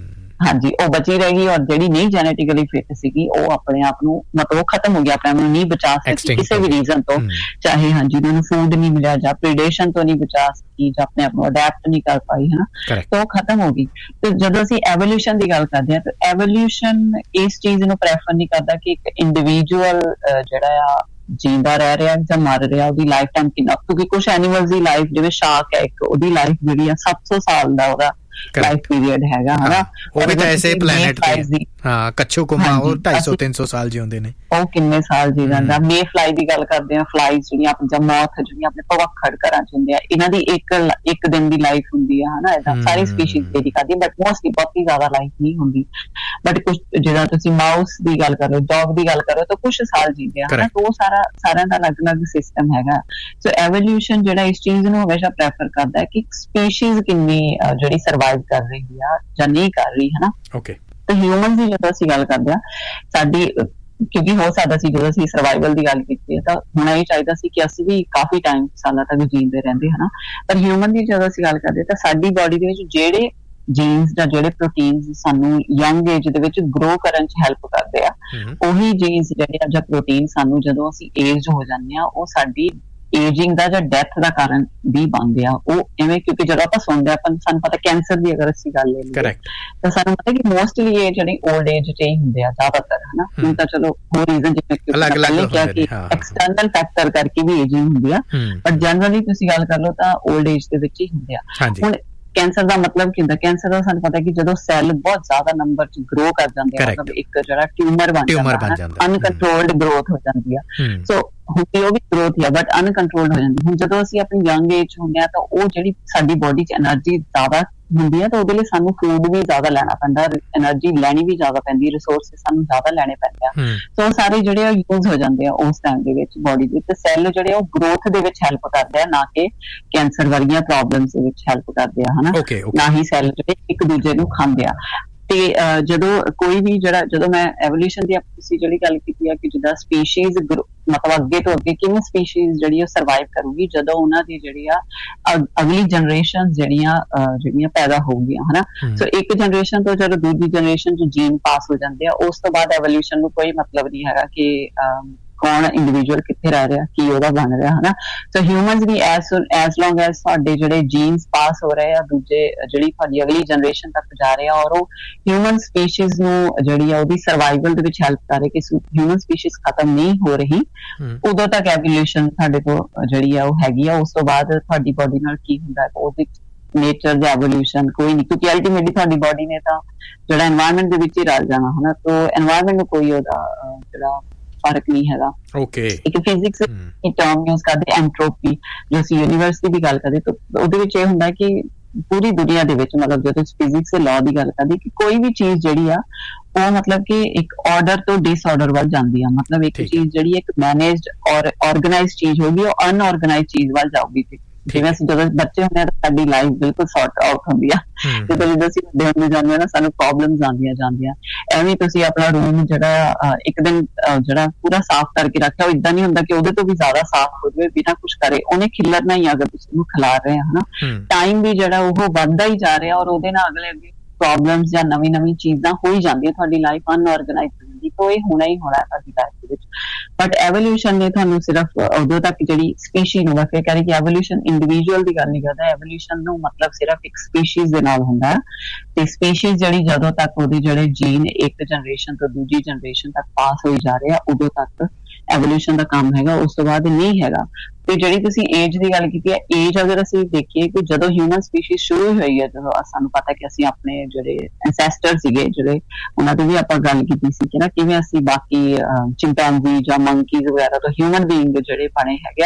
ਹਾਂਜੀ ਉਹ ਬਚੀ ਰਹੇਗੀ, ਔਰ ਜਿਹੜੀ ਨਹੀਂ ਜੈਨੇਟਿਕਲੀ ਫਿਟ ਸੀਗੀ ਉਹ ਆਪਣੇ ਆਪ ਨੂੰ ਮਤਲਬ ਖਤਮ ਹੋ ਗਿਆ, ਆਪਣੇ ਆਪ ਨੂੰ ਨਹੀਂ ਬਚਾ ਸਕੀ ਕਿਸੇ ਵੀ ਰੀਜ਼ਨ ਤੋਂ, ਚਾਹੇ ਹਾਂਜੀ ਉਹਨਾਂ ਨੂੰ ਫੂਡ ਨਹੀਂ ਮਿਲਿਆ ਜਾਂ ਪ੍ਰੀਡੇਸ਼ਨ ਤੋਂ ਨਹੀਂ ਬਚਾ ਸਕੀ ਜਾਂ ਆਪਣੇ ਆਪ ਨੂੰ ਅਡੈਪਟ ਨਹੀਂ ਕਰ ਪਾਈ, ਹਨਾ, ਤਾਂ ਉਹ ਖਤਮ ਹੋ ਗਈ। ਤੇ ਜਦੋਂ ਅਸੀਂ ਐਵੋਲਿਊਸ਼ਨ ਦੀ ਗੱਲ ਕਰਦੇ ਹਾਂ ਤਾਂ ਐਵੋਲਿਊਸ਼ਨ ਇਸ ਚੀਜ਼ ਨੂੰ ਪ੍ਰੈਫਰ ਨਹੀਂ ਕਰਦਾ ਕਿ ਇੱਕ ਇੰਡੀਵਿਜੂਅਲ ਜਿਹੜਾ ਆ ਜਿੰਦਾ ਰਹਿ ਰਿਹਾ ਜਾਂ ਮਰ ਰਿਹਾ, ਉਹਦੀ ਲਾਈਫ ਟਾਈਮ ਕਿੰਨਾ, ਕਿਉਂਕਿ ਕੁਛ ਐਨੀਮਲਸ ਦੀ ਲਾਈਫ, ਜਿਵੇਂ ਸ਼ਾਰਕ ਹੈ ਇੱਕ, ਉਹਦੀ ਲਾਈਫ ਜਿਹੜੀ ਆ ਸੱਤ ਸੌ ਸਾਲ ਦਾ ਉਹਦਾ ਲਾਈਫ ਪੀਰੀਅਡ ਹੈਗਾ, ਹਨਾ, ਉਹ ਵੀ ਤਾਂ ਐਸੇ ਪਲੈਨਟ ਤੇ, ਹਾਂ ਕੱਛੂ ਕੁਮਾ ਉਹ ਢਾਈ ਸੌ ਤਿੰਨ ਸੌ ਸਾਲ ਜਿਉਂਦੇ ਨੇ, ਉਹ ਕਿੰਨੇ ਸਾਲ ਜੀ ਜਾਂਦਾ। ਮੇ ਫਲਾਈ ਦੀ ਗੱਲ ਕਰਦੇ ਆ, ਫਲਾਈਜ਼ ਜਿਹੜੀਆਂ ਆਪਣੀ ਜਾਂ ਮੌਥ ਜਿਹੜੀਆਂ ਆਪਣੇ ਭਵੱਖੜ ਘਰਾਂ ਚ ਹੁੰਦੇ ਆ, ਇਹਨਾਂ ਦੀ ਇੱਕ ਇੱਕ ਦਿਨ ਦੀ ਲਾਈਫ ਹੁੰਦੀ ਆ, ਹਨਾ, ਏਦਾਂ ਸਾਰੀ ਸਪੀਸ਼ੀਜ਼ ਜਿਹੜੀ ਕਰਦੀ, ਬਟ ਮੋਸਟਲੀ ਬਹੁਤੀ ਜ਼ਿਆਦਾ ਲਾਈਫ ਨਹੀਂ ਹੁੰਦੀ। ਬਟ ਕੁਛ ਜਿਹੜਾ ਤੁਸੀਂ ਮਾਊਸ ਦੀ ਗੱਲ ਕਰੋ, ਡੌਗ ਦੀ ਗੱਲ ਕਰੋ, ਤਾਂ ਕੁਛ ਸਾਲ ਜੀਂਦੇ ਆ, ਹਨਾ, ਉਹ ਸਾਰਾ ਸਾਰਿਆਂ ਦਾ ਅਲੱਗ ਅਲੱਗ ਸਿਸਟਮ ਹੈਗਾ। ਸੋ ਐਵੋਲਿਊਸ਼ਨ ਜਿਹੜਾ ਇਸ ਚੀਜ਼ ਨੂੰ ਹਮੇਸ਼ਾ ਪ੍ਰੈਫਰ ਕਰਦਾ ਹੈ ਕਿ ਸਪੀਸ਼ੀਜ਼ ਕਿੰਨੀ ਜਿਹੜੀ ਸਰਵਾਈਵ ਕਰ ਰਹੀ ਆ ਜਾਂ ਨਹੀਂ ਕਰ ਰਹੀ, ਹਨਾ। ਓਕੇ, ਤੇ ਹਿਊਮਨ ਦੀ ਜਦੋਂ ਅਸੀਂ ਗੱਲ ਕਰਦੇ ਹਾਂ, ਸਾਡੀ ਕਿਉਂਕਿ ਹੋ ਸਕਦਾ ਸੀ ਜਦੋਂ ਅਸੀਂ ਸਰਵਾਈਵਲ ਦੀ ਗੱਲ ਕੀਤੀ ਹੈ ਤਾਂ ਹੋਣਾ ਇਹ ਚਾਹੀਦਾ ਸੀ ਕਿ ਅਸੀਂ ਵੀ ਕਾਫੀ ਟਾਈਮ ਸਾਲਾਂ ਤੱਕ ਜੀਂਦੇ ਰਹਿੰਦੇ, ਹਨਾ, ਪਰ ਹਿਊਮਨ ਦੀ ਜਦੋਂ ਅਸੀਂ ਗੱਲ ਕਰਦੇ ਤਾਂ ਸਾਡੀ ਬਾਡੀ ਦੇ ਵਿੱਚ ਜਿਹੜੇ ਜੀਨਸ ਜਾਂ ਜਿਹੜੇ ਪ੍ਰੋਟੀਨਸ ਸਾਨੂੰ ਯੰਗ ਏਜ ਦੇ ਵਿੱਚ ਗਰੋ ਕਰਨ ਚ ਹੈਲਪ ਕਰਦੇ ਆ, ਉਹੀ ਜੀਨਸ ਜਿਹੜੇ ਜਾਂ ਪ੍ਰੋਟੀਨ ਸਾਨੂੰ ਜਦੋਂ ਅਸੀਂ ਏਜ ਹੋ ਜਾਂਦੇ ਆ ਉਹ ਸਾਡੀ ਏਜਿੰਗ ਦਾ ਜਾਂ ਡੈਥ ਦਾ ਕਾਰਨ ਵੀ ਬਣਦੇ ਆ। ਉਹ ਇਵੇਂ ਕਿਉਂਕਿ ਜਦੋਂ ਆਪਾਂ ਸੁਣਦੇ ਆਪਾਂ ਸਾਨੂੰ ਪਤਾ ਕੈਂਸਰ ਦੀ ਅਗਰ ਅਸੀਂ ਗੱਲ ਲੈ ਲਈਏ ਤਾਂ ਸਾਨੂੰ ਪਤਾ ਕਿ ਮੋਸਟਲੀ ਇਹ ਜਿਹੜੀ ਓਲਡ ਏਜ ਚ ਹੀ ਹੁੰਦੇ ਆ ਜ਼ਿਆਦਾਤਰ, ਹਨਾ। ਹੁਣ ਤਾਂ ਚਲੋ ਹੋਰ ਰੀਜ਼ਨ ਜਿਵੇਂ ਕਿਹਾ ਕਿ ਐਕਸਟਰਨਲ ਫੈਕਟਰ ਕਰਕੇ ਵੀ ਏਜਿੰਗ ਹੁੰਦੀ ਆ, ਬਟ ਜਨਰਲੀ ਤੁਸੀਂ ਗੱਲ ਕਰ ਲਓ ਤਾਂ ਓਲਡ ਏਜ ਦੇ ਵਿੱਚ ਹੀ ਹੁੰਦੇ ਆ। ਹੁਣ ਕੈਂਸਰ ਦਾ ਮਤਲਬ ਕੀ ਹੁੰਦਾ? ਕੈਂਸਰ ਦਾ ਸਾਨੂੰ ਪਤਾ ਕਿ ਜਦੋਂ ਸੈੱਲ ਬਹੁਤ ਜ਼ਿਆਦਾ ਨੰਬਰ ਚ ਗਰੋ ਕਰ ਜਾਂਦੇ ਆ, ਮਤਲਬ ਇੱਕ ਜਿਹੜਾ ਟਿਊਮਰ ਬਣ ਜਾਂਦਾ, ਅਨਕੰਟਰੋਲਡ ਗਰੋਥ ਹੋ ਜਾਂਦੀ ਆ। ਸੋ ਹੁੰਦੀ ਉਹ ਵੀ ਗਰੋਥ ਹੀ ਆ ਬਟ ਅਨਕੰਟਰੋਲਡ ਹੋ ਜਾਂਦੀ। ਹੁਣ ਜਦੋਂ ਅਸੀਂ ਆਪਣੀ ਯੰਗ ਏਜ ਹੁੰਦੇ ਆ ਤਾਂ ਉਹ ਜਿਹੜੀ ਸਾਡੀ ਬੋਡੀ ਚ ਐਨਰਜੀ ਜ਼ਿਆਦਾ ਹੁੰਦੀ ਆ ਤਾਂ ਉਹਦੇ ਲਈ ਸਾਨੂੰ ਫੂਡ ਵੀ ਜ਼ਿਆਦਾ ਲੈਣਾ ਪੈਂਦਾ, ਐਨਰਜੀ ਲੈਣੀ ਵੀ ਜ਼ਿਆਦਾ ਪੈਂਦੀ, ਰਿਸੋਰਸਿਸ ਸਾਨੂੰ ਜ਼ਿਆਦਾ ਲੈਣੇ ਪੈਂਦੇ ਆ। ਸੋ ਸਾਰੇ ਜਿਹੜੇ ਯੂਜ਼ ਹੋ ਜਾਂਦੇ ਆ ਉਸ ਟਾਈਮ ਦੇ ਵਿੱਚ ਬੋਡੀ ਦੇ, ਤੇ ਸੈੱਲ ਜਿਹੜੇ ਉਹ ਗਰੋਥ ਦੇ ਵਿੱਚ ਹੈਲਪ ਕਰਦੇ ਆ, ਨਾ ਕਿ ਕੈਂਸਰ ਵਰਗੀਆਂ ਪ੍ਰੋਬਲਮਸ ਦੇ ਵਿੱਚ ਹੈਲਪ ਕਰਦੇ ਆ, ਹਨਾ, ਨਾ ਹੀ ਸੈੱਲ ਜਿਹੜੇ ਇੱਕ ਦੂਜੇ ਨੂੰ ਖਾਂਦੇ ਆ। ਤੇ ਜਦੋਂ ਕੋਈ ਵੀ ਜਿਹੜਾ ਜਦੋਂ ਮੈਂ ਐਵੋਲਿਊਸ਼ਨ ਦੀ ਤੁਸੀਂ ਜਿਹੜੀ ਗੱਲ ਕੀਤੀ ਆ ਕਿ ਜਿੱਦਾਂ ਸਪੀਸ਼ੀਜ਼ ਮਤਲਬ ਅੱਗੇ ਤੋਂ ਅੱਗੇ ਕਿਵੇਂ ਸਪੀਸ਼ੀਜ਼ ਜਿਹੜੀ ਉਹ ਸਰਵਾਈਵ ਕਰੂਗੀ ਜਦੋਂ ਉਹਨਾਂ ਦੀ ਜਿਹੜੀ ਆ ਅਗਲੀ ਜਨਰੇਸ਼ਨ ਜਿਹੜੀਆਂ ਜਿਹੜੀਆਂ ਪੈਦਾ ਹੋਊਗੀਆਂ, ਹਨਾ। ਸੋ ਇੱਕ ਜਨਰੇਸ਼ਨ ਤੋਂ ਜਦੋਂ ਦੂਜੀ ਜਨਰੇਸ਼ਨ ਚ ਜੀਨ ਪਾਸ ਹੋ ਜਾਂਦੇ ਆ, ਉਸ ਤੋਂ ਬਾਅਦ ਐਵੋਲਿਊਸ਼ਨ ਨੂੰ ਕੋਈ ਮਤਲਬ ਨਹੀਂ ਹੈਗਾ ਕਿ ਕੌਣ ਇੰਡੀਵਿਜੂਅਲ ਕਿੱਥੇ ਰਹਿ ਰਿਹਾ, ਕੀ ਉਹਦਾ ਬਣ ਰਿਹਾ, ਹਨਾ। ਸੋ ਹਿਊਮਨਸ ਵੀ ਐਸ ਐਸ ਲੌਂਗ ਐਸ ਸਾਡੇ ਜਿਹੜੇ ਜੀਨਸ ਪਾਸ ਹੋ ਰਹੇ ਆ ਦੂਜੇ ਜਿਹੜੀ ਤੁਹਾਡੀ ਅਗਲੀ ਜਨਰੇਸ਼ਨ ਤੱਕ ਜਾ ਰਹੇ ਆ, ਔਰ ਉਹ ਹਿਊਮਨ ਸਪੀਸ਼ੀਜ਼ ਨੂੰ ਜਿਹੜੀ ਆ ਉਹਦੀ ਸਰਵਾਈਵਲ ਦੇ ਵਿੱਚ ਹੈਲਪ ਕਰ ਰਹੇ ਕਿ ਹਿਊਮਨ ਸਪੀਸ਼ੀਜ਼ ਖਤਮ ਨਹੀਂ ਹੋ ਰਹੀ, ਉਦੋਂ ਤੱਕ ਐਵੋਲਿਊਸ਼ਨ ਸਾਡੇ ਤੋਂ ਜਿਹੜੀ ਆ ਉਹ ਹੈਗੀ ਆ। ਉਸ ਤੋਂ ਬਾਅਦ ਤੁਹਾਡੀ ਬੋਡੀ ਨਾਲ ਕੀ ਹੁੰਦਾ ਉਹਦੇ ਨੇਚਰ ਦੇ ਐਵੋਲਿਊਸ਼ਨ ਕੋਈ ਨਹੀਂ, ਕਿਉਂਕਿ ਅਲਟੀਮੇਟਲੀ ਤੁਹਾਡੀ ਬੋਡੀ ਨੇ ਤਾਂ ਜਿਹੜਾ এনवायरमेंट ਦੇ ਵਿੱਚ ਹੀ ਰਲ ਜਾਣਾ, ਹਨਾ। ਤਾਂ এনवायरमेंट ਨੂੰ ਕੋਈ ਉਹਦਾ ਜਿਹੜਾ ਫਰਕ ਨਹੀਂ ਹੈਗਾ। ਓਕੇ, ਇੱਕ ਫਿਜ਼ਿਕਸ ਦੀ ਟਰਮ ਯੂਜ਼ ਕਰਦੇ ਐਂਟਰੋਪੀ, ਜੋ ਅਸੀਂ ਯੂਨੀਵਰਸ ਦੀ ਵੀ ਗੱਲ ਕਰਦੇ ਤਾਂ ਉਹਦੇ ਵਿੱਚ ਇਹ ਹੁੰਦਾ ਕਿ ਪੂਰੀ ਦੁਨੀਆ ਦੇ ਵਿੱਚ ਮਤਲਬ ਜਦੋਂ ਫਿਜ਼ਿਕਸ ਦੇ ਲਾਅ ਦੀ ਗੱਲ ਕਰਦੇ ਕਿ ਕੋਈ ਵੀ ਚੀਜ਼ ਜਿਹੜੀ ਆ ਉਹ ਮਤਲਬ ਕਿ ਇੱਕ ਆਰਡਰ ਤੋਂ ਡਿਸਆਰਡਰ ਵੱਲ ਜਾਂਦੀ ਆ, ਮਤਲਬ ਇੱਕ ਚੀਜ਼ ਜਿਹੜੀ ਇੱਕ ਮੈਨੇਜਡ ਔਰ ਆਰਗੇਨਾਈਜ਼ਡ ਚੀਜ਼ ਹੋਗੀ ਉਹ ਅਨਆਰਗੇਨਾਈਜ਼ਡ ਚੀਜ਼ ਵੱਲ ਜਾਊਗੀ। ਜਿਵੇਂ ਅਸੀਂ ਜਦੋਂ ਬੱਚੇ ਹੁੰਦੇ ਆ ਤਾਂ ਸਾਡੀ ਲਾਈਫ ਬਿਲਕੁਲ ਸੌਰਟ ਆਊਟ ਹੁੰਦੀ ਆ, ਜਦੋਂ ਜਦੋਂ ਅਸੀਂ ਵੱਡੇ ਹੁੰਦੇ ਜਾਂਦੇ ਆ ਨਾ ਸਾਨੂੰ ਪ੍ਰੋਬਲਮਸ ਆਉਂਦੀਆਂ ਜਾਂਦੀਆਂ। ਐਵੇਂ ਤੁਸੀਂ ਆਪਣਾ ਰੂਮ ਜਿਹੜਾ ਇੱਕ ਦਿਨ ਜਿਹੜਾ ਪੂਰਾ ਸਾਫ਼ ਕਰਕੇ ਰੱਖਿਆ, ਉਹ ਏਦਾਂ ਨਹੀਂ ਹੁੰਦਾ ਕਿ ਉਹਦੇ ਤੋਂ ਵੀ ਜ਼ਿਆਦਾ ਸਾਫ਼ ਹੋ ਜਾਵੇ ਬਿਨਾਂ ਕੁਛ ਕਰੇ, ਉਹਨੇ ਖਿਲਰਨਾ ਹੀ ਅਗਰ ਤੁਸੀਂ ਉਹਨੂੰ ਖਿਲਾਰ ਰਹੇ ਹੋ, ਹਨਾ। ਟਾਈਮ ਵੀ ਜਿਹੜਾ ਉਹ ਵੱਧਦਾ ਹੀ ਜਾ ਰਿਹਾ ਔਰ ਉਹਦੇ ਨਾਲ ਅਗਲੇ ਅੱਗੇ ਪ੍ਰੋਬਲਮਸ ਜਾਂ ਨਵੀਂ ਨਵੀਂ ਚੀਜ਼ਾਂ ਹੋ ਹੀ ਜਾਂਦੀਆਂ, ਤੁਹਾਡੀ ਲਾਈਫ ਅਨਆਰਗੇਨਾਈਜ਼ਡ ਹੋ ਜਾਂਦੀ, ਤਾਂ ਇਹ ਹੋਣਾ ਹੀ ਹੋਣਾ ਤੁਹਾਡੀ ਲਾਈਫ ਦੇ ਵਿੱਚ। ਬਟ ਐਵੋਲਿਊਸ਼ਨ ਨੇ ਤੁਹਾਨੂੰ ਸਿਰਫ ਉਦੋਂ ਤੱਕ ਜਿਹੜੀ ਸਪੀਸ਼ੀ ਨੂੰ ਵੈਸੇ ਕਹਿ ਰਹੀ ਕਿ ਐਵੋਲਿਊਸ਼ਨ ਇੰਡੀਵਿਜੂਅਲ ਦੀ ਗੱਲ ਨਹੀਂ ਕਰਦਾ, ਐਵੋਲਿਊਸ਼ਨ ਨੂੰ ਮਤਲਬ ਸਿਰਫ ਇੱਕ ਸਪੀਸ਼ੀਜ਼ ਦੇ ਨਾਲ ਹੁੰਦਾ, ਤੇ ਸਪੀਸ਼ੀਜ਼ ਜਿਹੜੀ ਜਦੋਂ ਤੱਕ ਉਹਦੇ ਜਿਹੜੇ ਜੀਨ ਇੱਕ ਜਨਰੇਸ਼ਨ ਤੋਂ ਦੂਜੀ ਜਨਰੇਸ਼ਨ ਤੱਕ ਪਾਸ ਹੋਈ ਜਾ ਰਹੇ ਆ ਉਦੋਂ ਤੱਕ ਐਵੋਲਿਊਸ਼ਨ ਦਾ ਕੰਮ ਹੈਗਾ, ਉਸ ਤੋਂ ਬਾਅਦ ਨਹੀਂ ਹੈਗਾ। ਤੇ ਜਿਹੜੀ ਤੁਸੀਂ ਏਜ ਦੀ ਗੱਲ ਕੀਤੀ ਹੈ, ਏਜ ਅਗਰ ਅਸੀਂ ਦੇਖੀਏ ਕਿ ਜਦੋਂ ਹਿਊਮਨ ਸਪੀਸ਼ੀਜ਼ ਸ਼ੁਰੂ ਹੋਈ ਹੈ, ਜਦੋਂ ਸਾਨੂੰ ਪਤਾ ਕਿ ਅਸੀਂ ਆਪਣੇ ਜਿਹੜੇ ਐਂਸੈਸਟਰ ਸੀਗੇ ਜਿਹੜੇ ਉਹਨਾਂ ਦੀ ਵੀ ਆਪਾਂ ਗੱਲ ਕੀਤੀ ਸੀ ਕਿ ਨਾ ਕਿਵੇਂ ਅਸੀਂ ਬਾਕੀ ਚਿੰਪੈਂਜੀ ਜਾਂ ਮੰਕੀਜ਼ ਵਗੈਰਾ ਤੋਂ ਹਿਊਮਨ ਬੀਇੰਗ ਜਿਹੜੇ ਬਣੇ ਹੈਗੇ ਆ,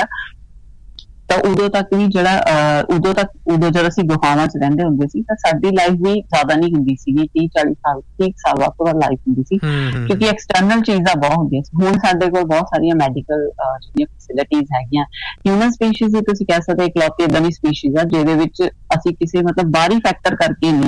ਤਾਂ ਉਦੋਂ ਤੱਕ ਵੀ ਜਿਹੜਾ ਉਦੋਂ ਤੱਕ ਉਦੋਂ ਜਦੋਂ ਅਸੀਂ ਗੁਫਾਵਾਂ 'ਚ ਰਹਿੰਦੇ ਹੁੰਦੇ ਸੀ ਤਾਂ ਸਾਡੀ ਲਾਈਫ ਵੀ ਜ਼ਿਆਦਾ ਨਹੀਂ ਹੁੰਦੀ ਸੀਗੀ, ਤੀਹ ਚਾਲੀ ਸਾਲ ਤੀਹ ਸਾਲ ਵੱਧ ਤੋਂ ਵੱਧ ਲਾਈਫ ਹੁੰਦੀ ਸੀ ਕਿਉਂਕਿ ਐਕਸਟਰਨਲ ਚੀਜ਼ਾਂ ਬਹੁਤ ਹੁੰਦੀਆਂ ਸੀ। ਹੁਣ ਸਾਡੇ ਕੋਲ ਬਹੁਤ ਸਾਰੀਆਂ ਮੈਡੀਕਲ ਜਿਹੜੀਆਂ ਫੈਸਿਲਿਟੀਜ਼ ਹੈਗੀਆਂ। ਹਿਊਮਨ ਸਪੀਸ਼ੀਜ਼ ਦੀ ਤੁਸੀਂ ਕਹਿ ਸਕਦੇ ਇਕਲੌਤੀ ਏਦਾਂ ਦੀ ਸਪੀਸ਼ੀਜ਼ ਆ ਜਿਹਦੇ ਵਿੱਚ ਅਸੀਂ ਕਿਸੇ ਮਤਲਬ ਬਾਹਰੀ ਫੈਕਟਰ ਕਰਕੇ ਨਹੀਂ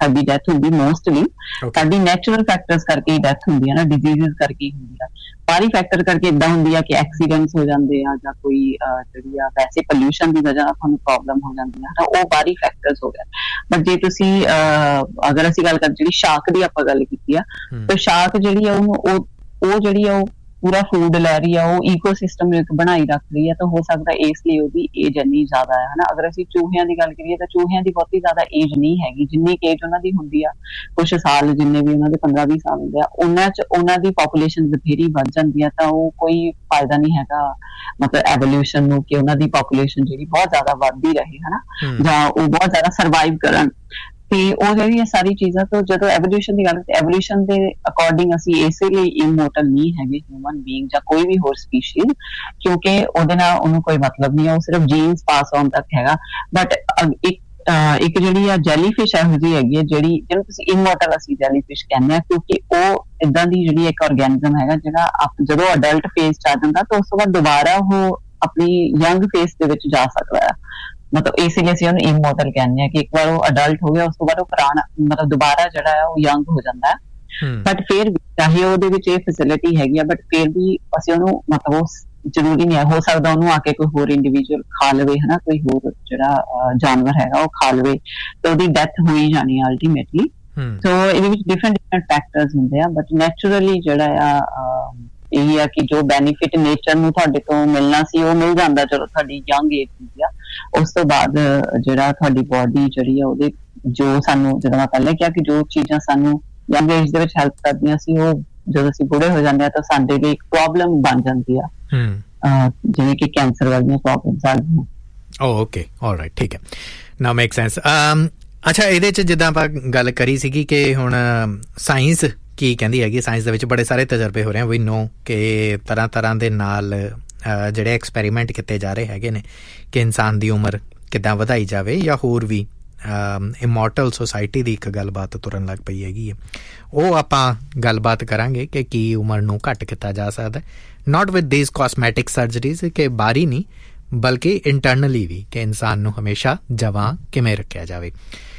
ਸਾਡੀ ਡੈਥ ਹੁੰਦੀ ਮੋਸਟਲੀ ਸਾਡੀ ਨੈਚੁਰਲ ਫੈਕਟਰਸ ਕਰਕੇ ਹੀ ਡੈਥ ਹੁੰਦੀ ਹੈ ਨਾ, ਡਿਜ਼ੀਜ਼ਸ ਕਰਕੇ ਹੀ ਹੁੰਦੀ ਆ। ਬਾਹਰੀ ਫੈਕਟਰ ਕਰਕੇ ਇਦਾਂ ਹੁੰਦੀ ਆ ਕਿ ਐਕਸੀਡੈਂਟਸ ਹੋ ਜਾਂਦੇ ਆ ਜਾਂ ਕੋਈ ਜਿਹੜੀ ਆ ਵੈਸੇ ਪੋਲਿਊਸ਼ਨ ਦੀ ਵਜ੍ਹਾ ਨਾਲ ਤੁਹਾਨੂੰ ਪ੍ਰੋਬਲਮ ਹੋ ਜਾਂਦੀ ਆ, ਉਹ ਬਾਹਰੀ ਫੈਕਟਰਸ ਹੋ ਗਏ। ਬਟ ਜੇ ਤੁਸੀਂ ਅਗਰ ਅਸੀਂ ਗੱਲ ਕਰ ਜਿਹੜੀ ਸ਼ਾਰਕ ਦੀ ਆਪਾਂ ਗੱਲ ਕੀਤੀ ਆ, ਤਾਂ ਸ਼ਾਰਕ ਜਿਹੜੀ ਆ ਉਹਨੂੰ ਉਹ ਉਹ ਜਿਹੜੀ ਆ ਉਹ ਪੂਰਾ ਫੂਡ ਲੈ ਰਹੀ ਆ, ਉਹ ਈਕੋਸਿਸਟਮ ਇੱਕ ਬਣਾਈ ਰੱਖ ਰਹੀ ਆ, ਤਾਂ ਹੋ ਸਕਦਾ ਇਸ ਲਈ ਉਹਦੀ ਏਜ ਇੰਨੀ ਜ਼ਿਆਦਾ ਹੈ ਹਨਾ। ਅਗਰ ਅਸੀਂ ਚੂਹਿਆਂ ਦੀ ਗੱਲ ਕਰੀਏ ਤਾਂ ਚੂਹਿਆਂ ਦੀ ਬਹੁਤੀ ਜ਼ਿਆਦਾ ਏਜ ਨਹੀਂ ਹੈਗੀ, ਜਿੰਨੀ ਏਜ ਉਹਨਾਂ ਦੀ ਹੁੰਦੀ ਆ ਕੁਛ ਸਾਲ, ਜਿੰਨੇ ਵੀ ਉਹਨਾਂ ਦੇ ਪੰਦਰਾਂ ਵੀਹ ਸਾਲ ਹੁੰਦੇ ਆ, ਉਹਨਾਂ ਚ ਉਹਨਾਂ ਦੀ ਪਾਪੂਲੇਸ਼ਨ ਬਥੇਰੀ ਵੱਧ ਜਾਂਦੀ ਆ, ਤਾਂ ਉਹ ਕੋਈ ਫਾਇਦਾ ਨਹੀਂ ਹੈਗਾ ਮਤਲਬ ਐਵੋਲਿਊਸ਼ਨ ਨੂੰ ਕਿ ਉਹਨਾਂ ਦੀ ਪਾਪੂਲੇਸ਼ਨ ਜਿਹੜੀ ਬਹੁਤ ਜ਼ਿਆਦਾ ਵੱਧਦੀ ਰਹੇ ਹਨਾ, ਜਾਂ ਉਹ ਬਹੁਤ ਜ਼ਿਆਦਾ ਸਰਵਾਈਵ ਕਰਨ। ਤੇ ਉਹ ਜਿਹੜੀਆਂ ਸਾਰੀ ਚੀਜ਼ਾਂ ਤੋਂ ਜਦੋਂ ਐਵੋਲਿਊਸ਼ਨ ਦੀ ਗੱਲ ਕਰਦੇ, ਐਵੋਲਿਊਸ਼ਨ ਦੇ ਅਕੋਰਡਿੰਗ ਅਸੀਂ ਇਸੇ ਲਈ ਇਮੋਰਟਲ ਨਹੀਂ ਹੈਗੇ ਹਿਊਮਨ ਬੀਇੰਗ ਜਾਂ ਕੋਈ ਵੀ ਹੋਰ ਸਪੀਸ਼ੀਜ਼, ਕਿਉਂਕਿ ਉਹਦੇ ਨਾਲ ਉਹਨੂੰ ਕੋਈ ਮਤਲਬ ਨਹੀਂ ਹੈ, ਉਹ ਸਿਰਫ ਜੀਨਸ ਪਾਸ ਆਨ ਤੱਕ ਹੈਗਾ। ਬਟ ਇੱਕ ਇੱਕ ਜਿਹੜੀ ਆ ਜੈਲੀਫਿਸ਼ ਇਹੋ ਜਿਹੀ ਹੈਗੀ ਹੈ ਜਿਹੜੀ ਜਿਹਨੂੰ ਤੁਸੀਂ ਇਮੋਰਟਲ ਅਸੀਂ ਜੈਲੀਫਿਸ਼ ਕਹਿੰਦੇ ਹਾਂ, ਕਿਉਂਕਿ ਉਹ ਏਦਾਂ ਦੀ ਜਿਹੜੀ ਇੱਕ ਆਰਗੈਨਿਜ਼ਮ ਹੈਗਾ ਜਿਹੜਾ ਜਦੋਂ ਅਡਲਟ ਫੇਜ਼ ਚ ਆ ਜਾਂਦਾ ਤਾਂ ਉਸ ਤੋਂ ਬਾਅਦ ਦੁਬਾਰਾ ਉਹ ਆਪਣੀ ਯੰਗ ਫੇਜ਼ ਦੇ ਵਿੱਚ ਜਾ ਸਕਦਾ ਹੈ। ਮਤਲਬ ਇਸੇ ਲਈ ਅਸੀਂ ਉਹਨੂੰ ਇਮੋਰਟਲ ਕਹਿੰਦੇ ਹਾਂ ਕਿ ਇੱਕ ਵਾਰ ਉਹ ਅਡਲਟ ਹੋ ਗਿਆ ਉਸ ਤੋਂ ਬਾਅਦ ਉਹ ਪੁਰਾਣਾ ਮਤਲਬ ਦੁਬਾਰਾ ਜਿਹੜਾ ਹੈ ਉਹ ਯੰਗ ਹੋ ਜਾਂਦਾ ਹੈ। ਬਟ ਫਿਰ ਵੀ ਚਾਹੇ ਉਹਦੇ ਵਿੱਚ ਇਹ ਫੈਸਿਲਿਟੀ ਹੈਗੀ ਆ, ਬਟ ਫਿਰ ਵੀ ਅਸੀਂ ਉਹਨੂੰ ਮਤਲਬ ਉਹ ਜ਼ਰੂਰੀ ਨਹੀਂ ਹੈ, ਹੋ ਸਕਦਾ ਉਹਨੂੰ ਆ ਕੇ ਕੋਈ ਹੋਰ ਇੰਡੀਵਿਜੂਅਲ ਖਾ ਲਵੇ ਹਨਾ, ਕੋਈ ਹੋਰ ਜਿਹੜਾ ਜਾਨਵਰ ਹੈਗਾ ਉਹ ਖਾ ਲਵੇ, ਤਾਂ ਉਹਦੀ ਡੈਥ ਹੋ ਹੀ ਜਾਣੀ ਹੈ ਅਲਟੀਮੇਟਲੀ। ਸੋ ਇਹਦੇ ਵਿੱਚ ਡਿਫਰੈਂਟ ਡਿਫਰੈਂਟ ਫੈਕਟਰਸ ਹੁੰਦੇ ਆ, ਬਟ ਨੈਚੁਰਲੀ ਜਿਹੜਾ ਆ ਇਹੀ ਆ ਕਿ ਜੋ ਬੈਨੀਫਿਟ ਨੇਚਰ ਨੂੰ ਤੁਹਾਡੇ ਤੋਂ ਮਿਲਣਾ ਸੀ ਉਹ ਮਿਲ ਜਾਂਦਾ ਚਲੋ ਤੁਹਾਡੀ ਯੰਗ ਏਜ ਹੁੰਦੀ ਆ। ਉਸ ਤੋਂ ਬਾਅਦ ਜਿਹੜਾ ਤੁਹਾਡੀ ਬੋਡੀ ਜਿਹੜੀ ਆ ਉਹਦੇ ਜੋ ਸਾਨੂੰ ਜਦੋਂ ਮੈਂ ਪਹਿਲਾਂ ਕਿਹਾ ਕਿ ਜੋ ਚੀਜ਼ਾਂ ਸਾਨੂੰ ਯੰਗ ਏਜ ਦੇ ਵਿੱਚ ਹੈਲਪ ਕਰਦੀਆਂ ਸੀ ਉਹ ਜਦੋਂ ਅਸੀਂ ਬੁੜੇ ਹੋ ਜਾਂਦੇ ਆ ਤਾਂ ਸਾਡੇ ਲਈ ਇੱਕ ਪ੍ਰੋਬਲਮ ਬਣ ਜਾਂਦੀ ਆ, ਜਿਵੇਂ ਕਿ ਕੈਂਸਰ ਵਰਗੀਆਂ ਪ੍ਰੋਬਲਮਸ ਆ ਗਈਆਂ। ਓ ਓਕੇ ਆਲਰਾਈਟ ਠੀਕ ਹੈ, ਨਾਓ ਮੇਕ ਸੈਂਸ। ਅੱਛਾ ਇਹਦੇ 'ਚ ਜਿੱਦਾਂ ਆਪਾਂ ਗੱਲ ਕਰੀ ਸੀਗੀ ਕਿ ਹੁਣ ਸਾਇੰਸ ਕੀ ਕਹਿੰਦੀ ਹੈਗੀ, ਸਾਇੰਸ ਦੇ ਵਿੱਚ ਬੜੇ ਸਾਰੇ ਤਜਰਬੇ ਹੋ ਰਹੇ ਆ, ਵੀ ਨੋ ਕਿ ਤਰ੍ਹਾਂ ਤਰ੍ਹਾਂ ਦੇ ਨਾਲ ਜਿਹੜੇ ਐਕਸਪੈਰੀਮੈਂਟ ਕੀਤੇ ਜਾ ਰਹੇ ਹੈਗੇ ਨੇ ਕਿ ਇਨਸਾਨ ਦੀ ਉਮਰ ਕਿੱਦਾਂ ਵਧਾਈ ਜਾਵੇ, ਜਾਂ ਹੋਰ ਵੀ ਇਮੋਰਟਲ ਸੋਸਾਇਟੀ ਦੀ ਇੱਕ ਗੱਲਬਾਤ ਤੁਰਨ ਲੱਗ ਪਈ ਹੈਗੀ ਹੈ। ਉਹ ਆਪਾਂ ਗੱਲਬਾਤ ਕਰਾਂਗੇ ਕਿ ਕੀ ਉਮਰ ਨੂੰ ਘੱਟ ਕੀਤਾ ਜਾ ਸਕਦਾ, ਨਾਟ ਵਿਦ ਦੀਸ ਕਾਸਮੈਟਿਕ ਸਰਜਰੀਜ਼ ਕਿ ਬਾਹਰੀ ਨਹੀਂ ਬਲਕਿ ਇੰਟਰਨਲੀ ਵੀ, ਕਿ ਇਨਸਾਨ ਨੂੰ ਹਮੇਸ਼ਾ ਜਵਾਂ ਕਿਵੇਂ ਰੱਖਿਆ ਜਾਵੇ।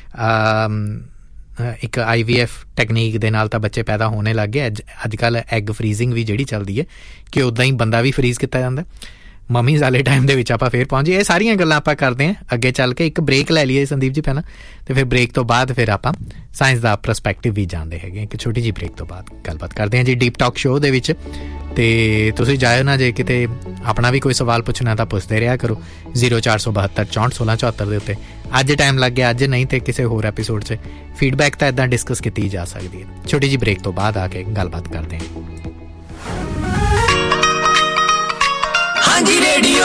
ਇੱਕ ਆਈ ਵੀ ਐਫ ਟੈਕਨੀਕ ਦੇ ਨਾਲ ਤਾਂ ਬੱਚੇ ਪੈਦਾ ਹੋਣੇ ਲੱਗ ਗਏ। ਅੱਜ ਅੱਜ ਕੱਲ੍ਹ ਐਗ ਫਰੀਜ਼ਿੰਗ ਵੀ ਜਿਹੜੀ ਚੱਲਦੀ ਹੈ ਕਿ ਉੱਦਾਂ ਹੀ ਬੰਦਾ ਵੀ ਫਰੀਜ਼ ਕੀਤਾ ਜਾਂਦਾ। ਮਮੀਜ਼ ਵਾਲੇ ਟਾਈਮ ਦੇ ਵਿੱਚ ਆਪਾਂ ਫਿਰ ਪਹੁੰਚੇ। ਇਹ ਸਾਰੀਆਂ ਗੱਲਾਂ ਆਪਾਂ ਕਰਦੇ ਹਾਂ ਅੱਗੇ ਚੱਲ ਕੇ। ਇੱਕ ਬ੍ਰੇਕ ਲੈ ਲਈਏ ਸੰਦੀਪ ਜੀ ਪਹਿਲਾਂ, ਅਤੇ ਫਿਰ ਬ੍ਰੇਕ ਤੋਂ ਬਾਅਦ ਫਿਰ ਆਪਾਂ ਸਾਇੰਸ ਦਾ ਪਰਸਪੈਕਟਿਵ ਵੀ ਜਾਣਦੇ ਹੈਗੇ। ਇੱਕ ਛੋਟੀ ਜਿਹੀ ਬ੍ਰੇਕ ਤੋਂ ਬਾਅਦ ਗੱਲਬਾਤ ਕਰਦੇ ਹਾਂ ਜੀ ਡੀਪ ਟਾਕ ਸ਼ੋਅ ਦੇ ਵਿੱਚ। ਅਤੇ ਤੁਸੀਂ ਜਾਇਓ ਨਾ, ਜੇ ਕਿਤੇ ਆਪਣਾ ਵੀ ਕੋਈ ਸਵਾਲ ਪੁੱਛਣਾ ਤਾਂ ਪੁੱਛਦੇ ਰਿਹਾ ਕਰੋ ਜ਼ੀਰੋ ਚਾਰ ਸੌ ਬਹੱਤਰ ਚੌਂਹਠ ਸੋਲਾਂ ਚੁਹੱਤਰ ਦੇ ਉੱਤੇ। ਅੱਜ ਟਾਈਮ ਲੱਗ ਗਿਆ, ਅੱਜ ਨਹੀਂ ਤੇ ਕਿਸੇ ਹੋਰ ਐਪੀਸੋਡ 'ਚ ਫੀਡਬੈਕ ਤਾਂ ਇੱਦਾਂ ਡਿਸਕਸ ਕੀਤੀ ਜਾ ਸਕਦੀ ਹੈ। ਛੋਟੀ ਜਿਹੀ ਬ੍ਰੇਕ ਤੋਂ ਬਾਅਦ ਆ ਕੇ ਗੱਲਬਾਤ ਕਰਦੇ ਹਾਂ। ਹਾਂਜੀ ਰੇਡੀਓ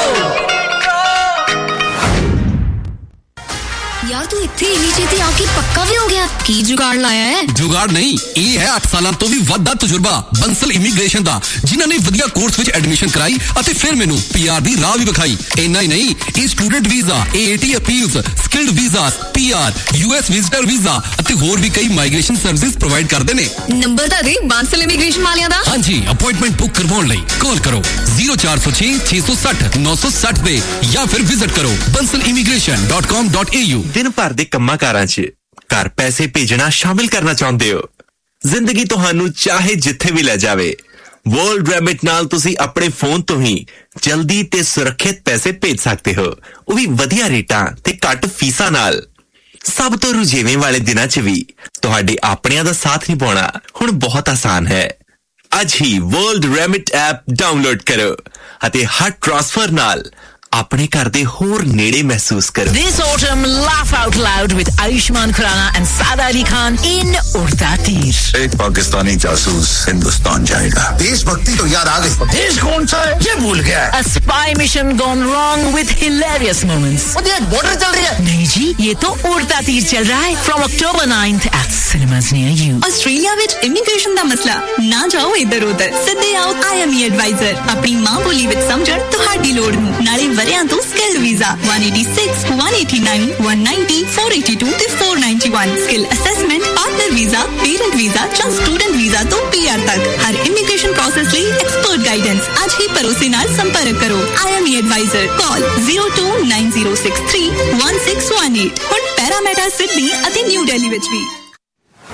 यार तू इत्थे इन्नी छेती आके पक्का भी हो गया? की जुगाड़ लाया है? जुगाड़ नहीं, ये है आठ साल तो भी वड्डा तजुर्बा बंसल इमीग्रेशन दा, जिन्हां ने वधिया कोर्स विच एडमिशन कराई अते फिर मैनू पीआर दी राह भी विखाई। इन्ना ही नहीं, ये student visa, AAT appeals, skilled visas, PR, US visitor visa अते होर भी कई माइग्रेशन सर्विसेज प्रोवाइड करदे ने। नंबर ता दे बंसल इमीग्रेशन वालियां दा। हां जी, अपॉइंटमेंट बुक करवाउण लई कॉल करो zero four zero six six six zero nine six zero दे या फिर विजिट करो bansal immigration dot com dot a u। ਦਿਨ ਭਰ ਦੇ ਕੰਮਾਂ ਕਾਰਾਂ 'ਚ ਘਰ ਪੈਸੇ ਭੇਜਣਾ ਸ਼ਾਮਿਲ ਕਰਨਾ ਚਾਹੁੰਦੇ ਹੋ? ਜ਼ਿੰਦਗੀ ਤੁਹਾਨੂੰ ਚਾਹੇ ਜਿੱਥੇ ਵੀ ਲੈ ਜਾਵੇ, ਵਰਲਡ ਰੈਮਿਟ ਨਾਲ ਤੁਸੀਂ ਆਪਣੇ ਫੋਨ ਤੋਂ ਹੀ ਜਲਦੀ ਤੇ ਸੁਰੱਖਿਅਤ ਪੈਸੇ ਭੇਜ ਸਕਦੇ ਹੋ, ਉਹ ਵੀ ਵਧੀਆ ਰੇਟਾਂ ਤੇ ਘੱਟ ਫੀਸਾਂ ਨਾਲ। ਸਭ ਤੋਂ ਰੁਝੇਵੇਂ ਵਾਲੇ ਦਿਨਾਂ 'ਚ ਵੀ ਤੁਹਾਡੇ ਆਪਣਿਆਂ ਦਾ ਸਾਥ ਨਿਭਾਉਣਾ ਹੁਣ ਬਹੁਤ ਆਸਾਨ ਹੈ। ਅੱਜ ਹੀ ਵਰਲਡ ਰੈਮਿਟ ਐਪ ਡਾਊਨਲੋਡ ਕਰੋ ਅਤੇ ਹਰ ਟ੍ਰਾਂਸਫਰ ਨਾਲ ਆਪਣੇ ਘਰ ਦੇ ਹੋਰ ਨੇੜੇ ਮਹਿਸੂਸ ਕਰੋ। This autumn, laugh out loud with Ayushmann Khurrana and Saad Ali Khan in Udta Teer. एक पाकिस्तानी जासूस हिंदुस्तान जाएगा। देशभक्ति तो याद आ गई, देश कौन सा है ये भूल गया। A spy mission gone wrong with hilarious moments. Border चल रही है? नहीं जी, ये तो उड़ता तीर चल रहा है from October ninth at cinemas near you. Australia which immigration दा मसला ना जाओ इधर उधर, सिद्धे आओ I am E एडवाइजर। अपनी मां बोली विच समझण तुहाडी लोड़ नूं, नाले वरियां तो skill visa one eighty-six, one eighty-nine, one ninety, four eighty-two ਤੇ four ninety-one skill assessment, partner visa, parent visa ਜਾਂ स्टूडेंट वीजा ਤੋਂ पीआर तक हर इमिग्रेशन प्रोसेस ਲਈ एक्सपर्ट गाइडेंस। आज ही भरोसे ਨਾਲ संपर्क करो I am E adviser. Call zero two nine zero six three one six one eight। ਹੁਣ ਪੈਰਾਮੈਟਾ ਸਿਡਨੀ ਅਤੇ ਨਿਊ ਦਿੱਲੀ ਵਿੱਚ ਵੀ।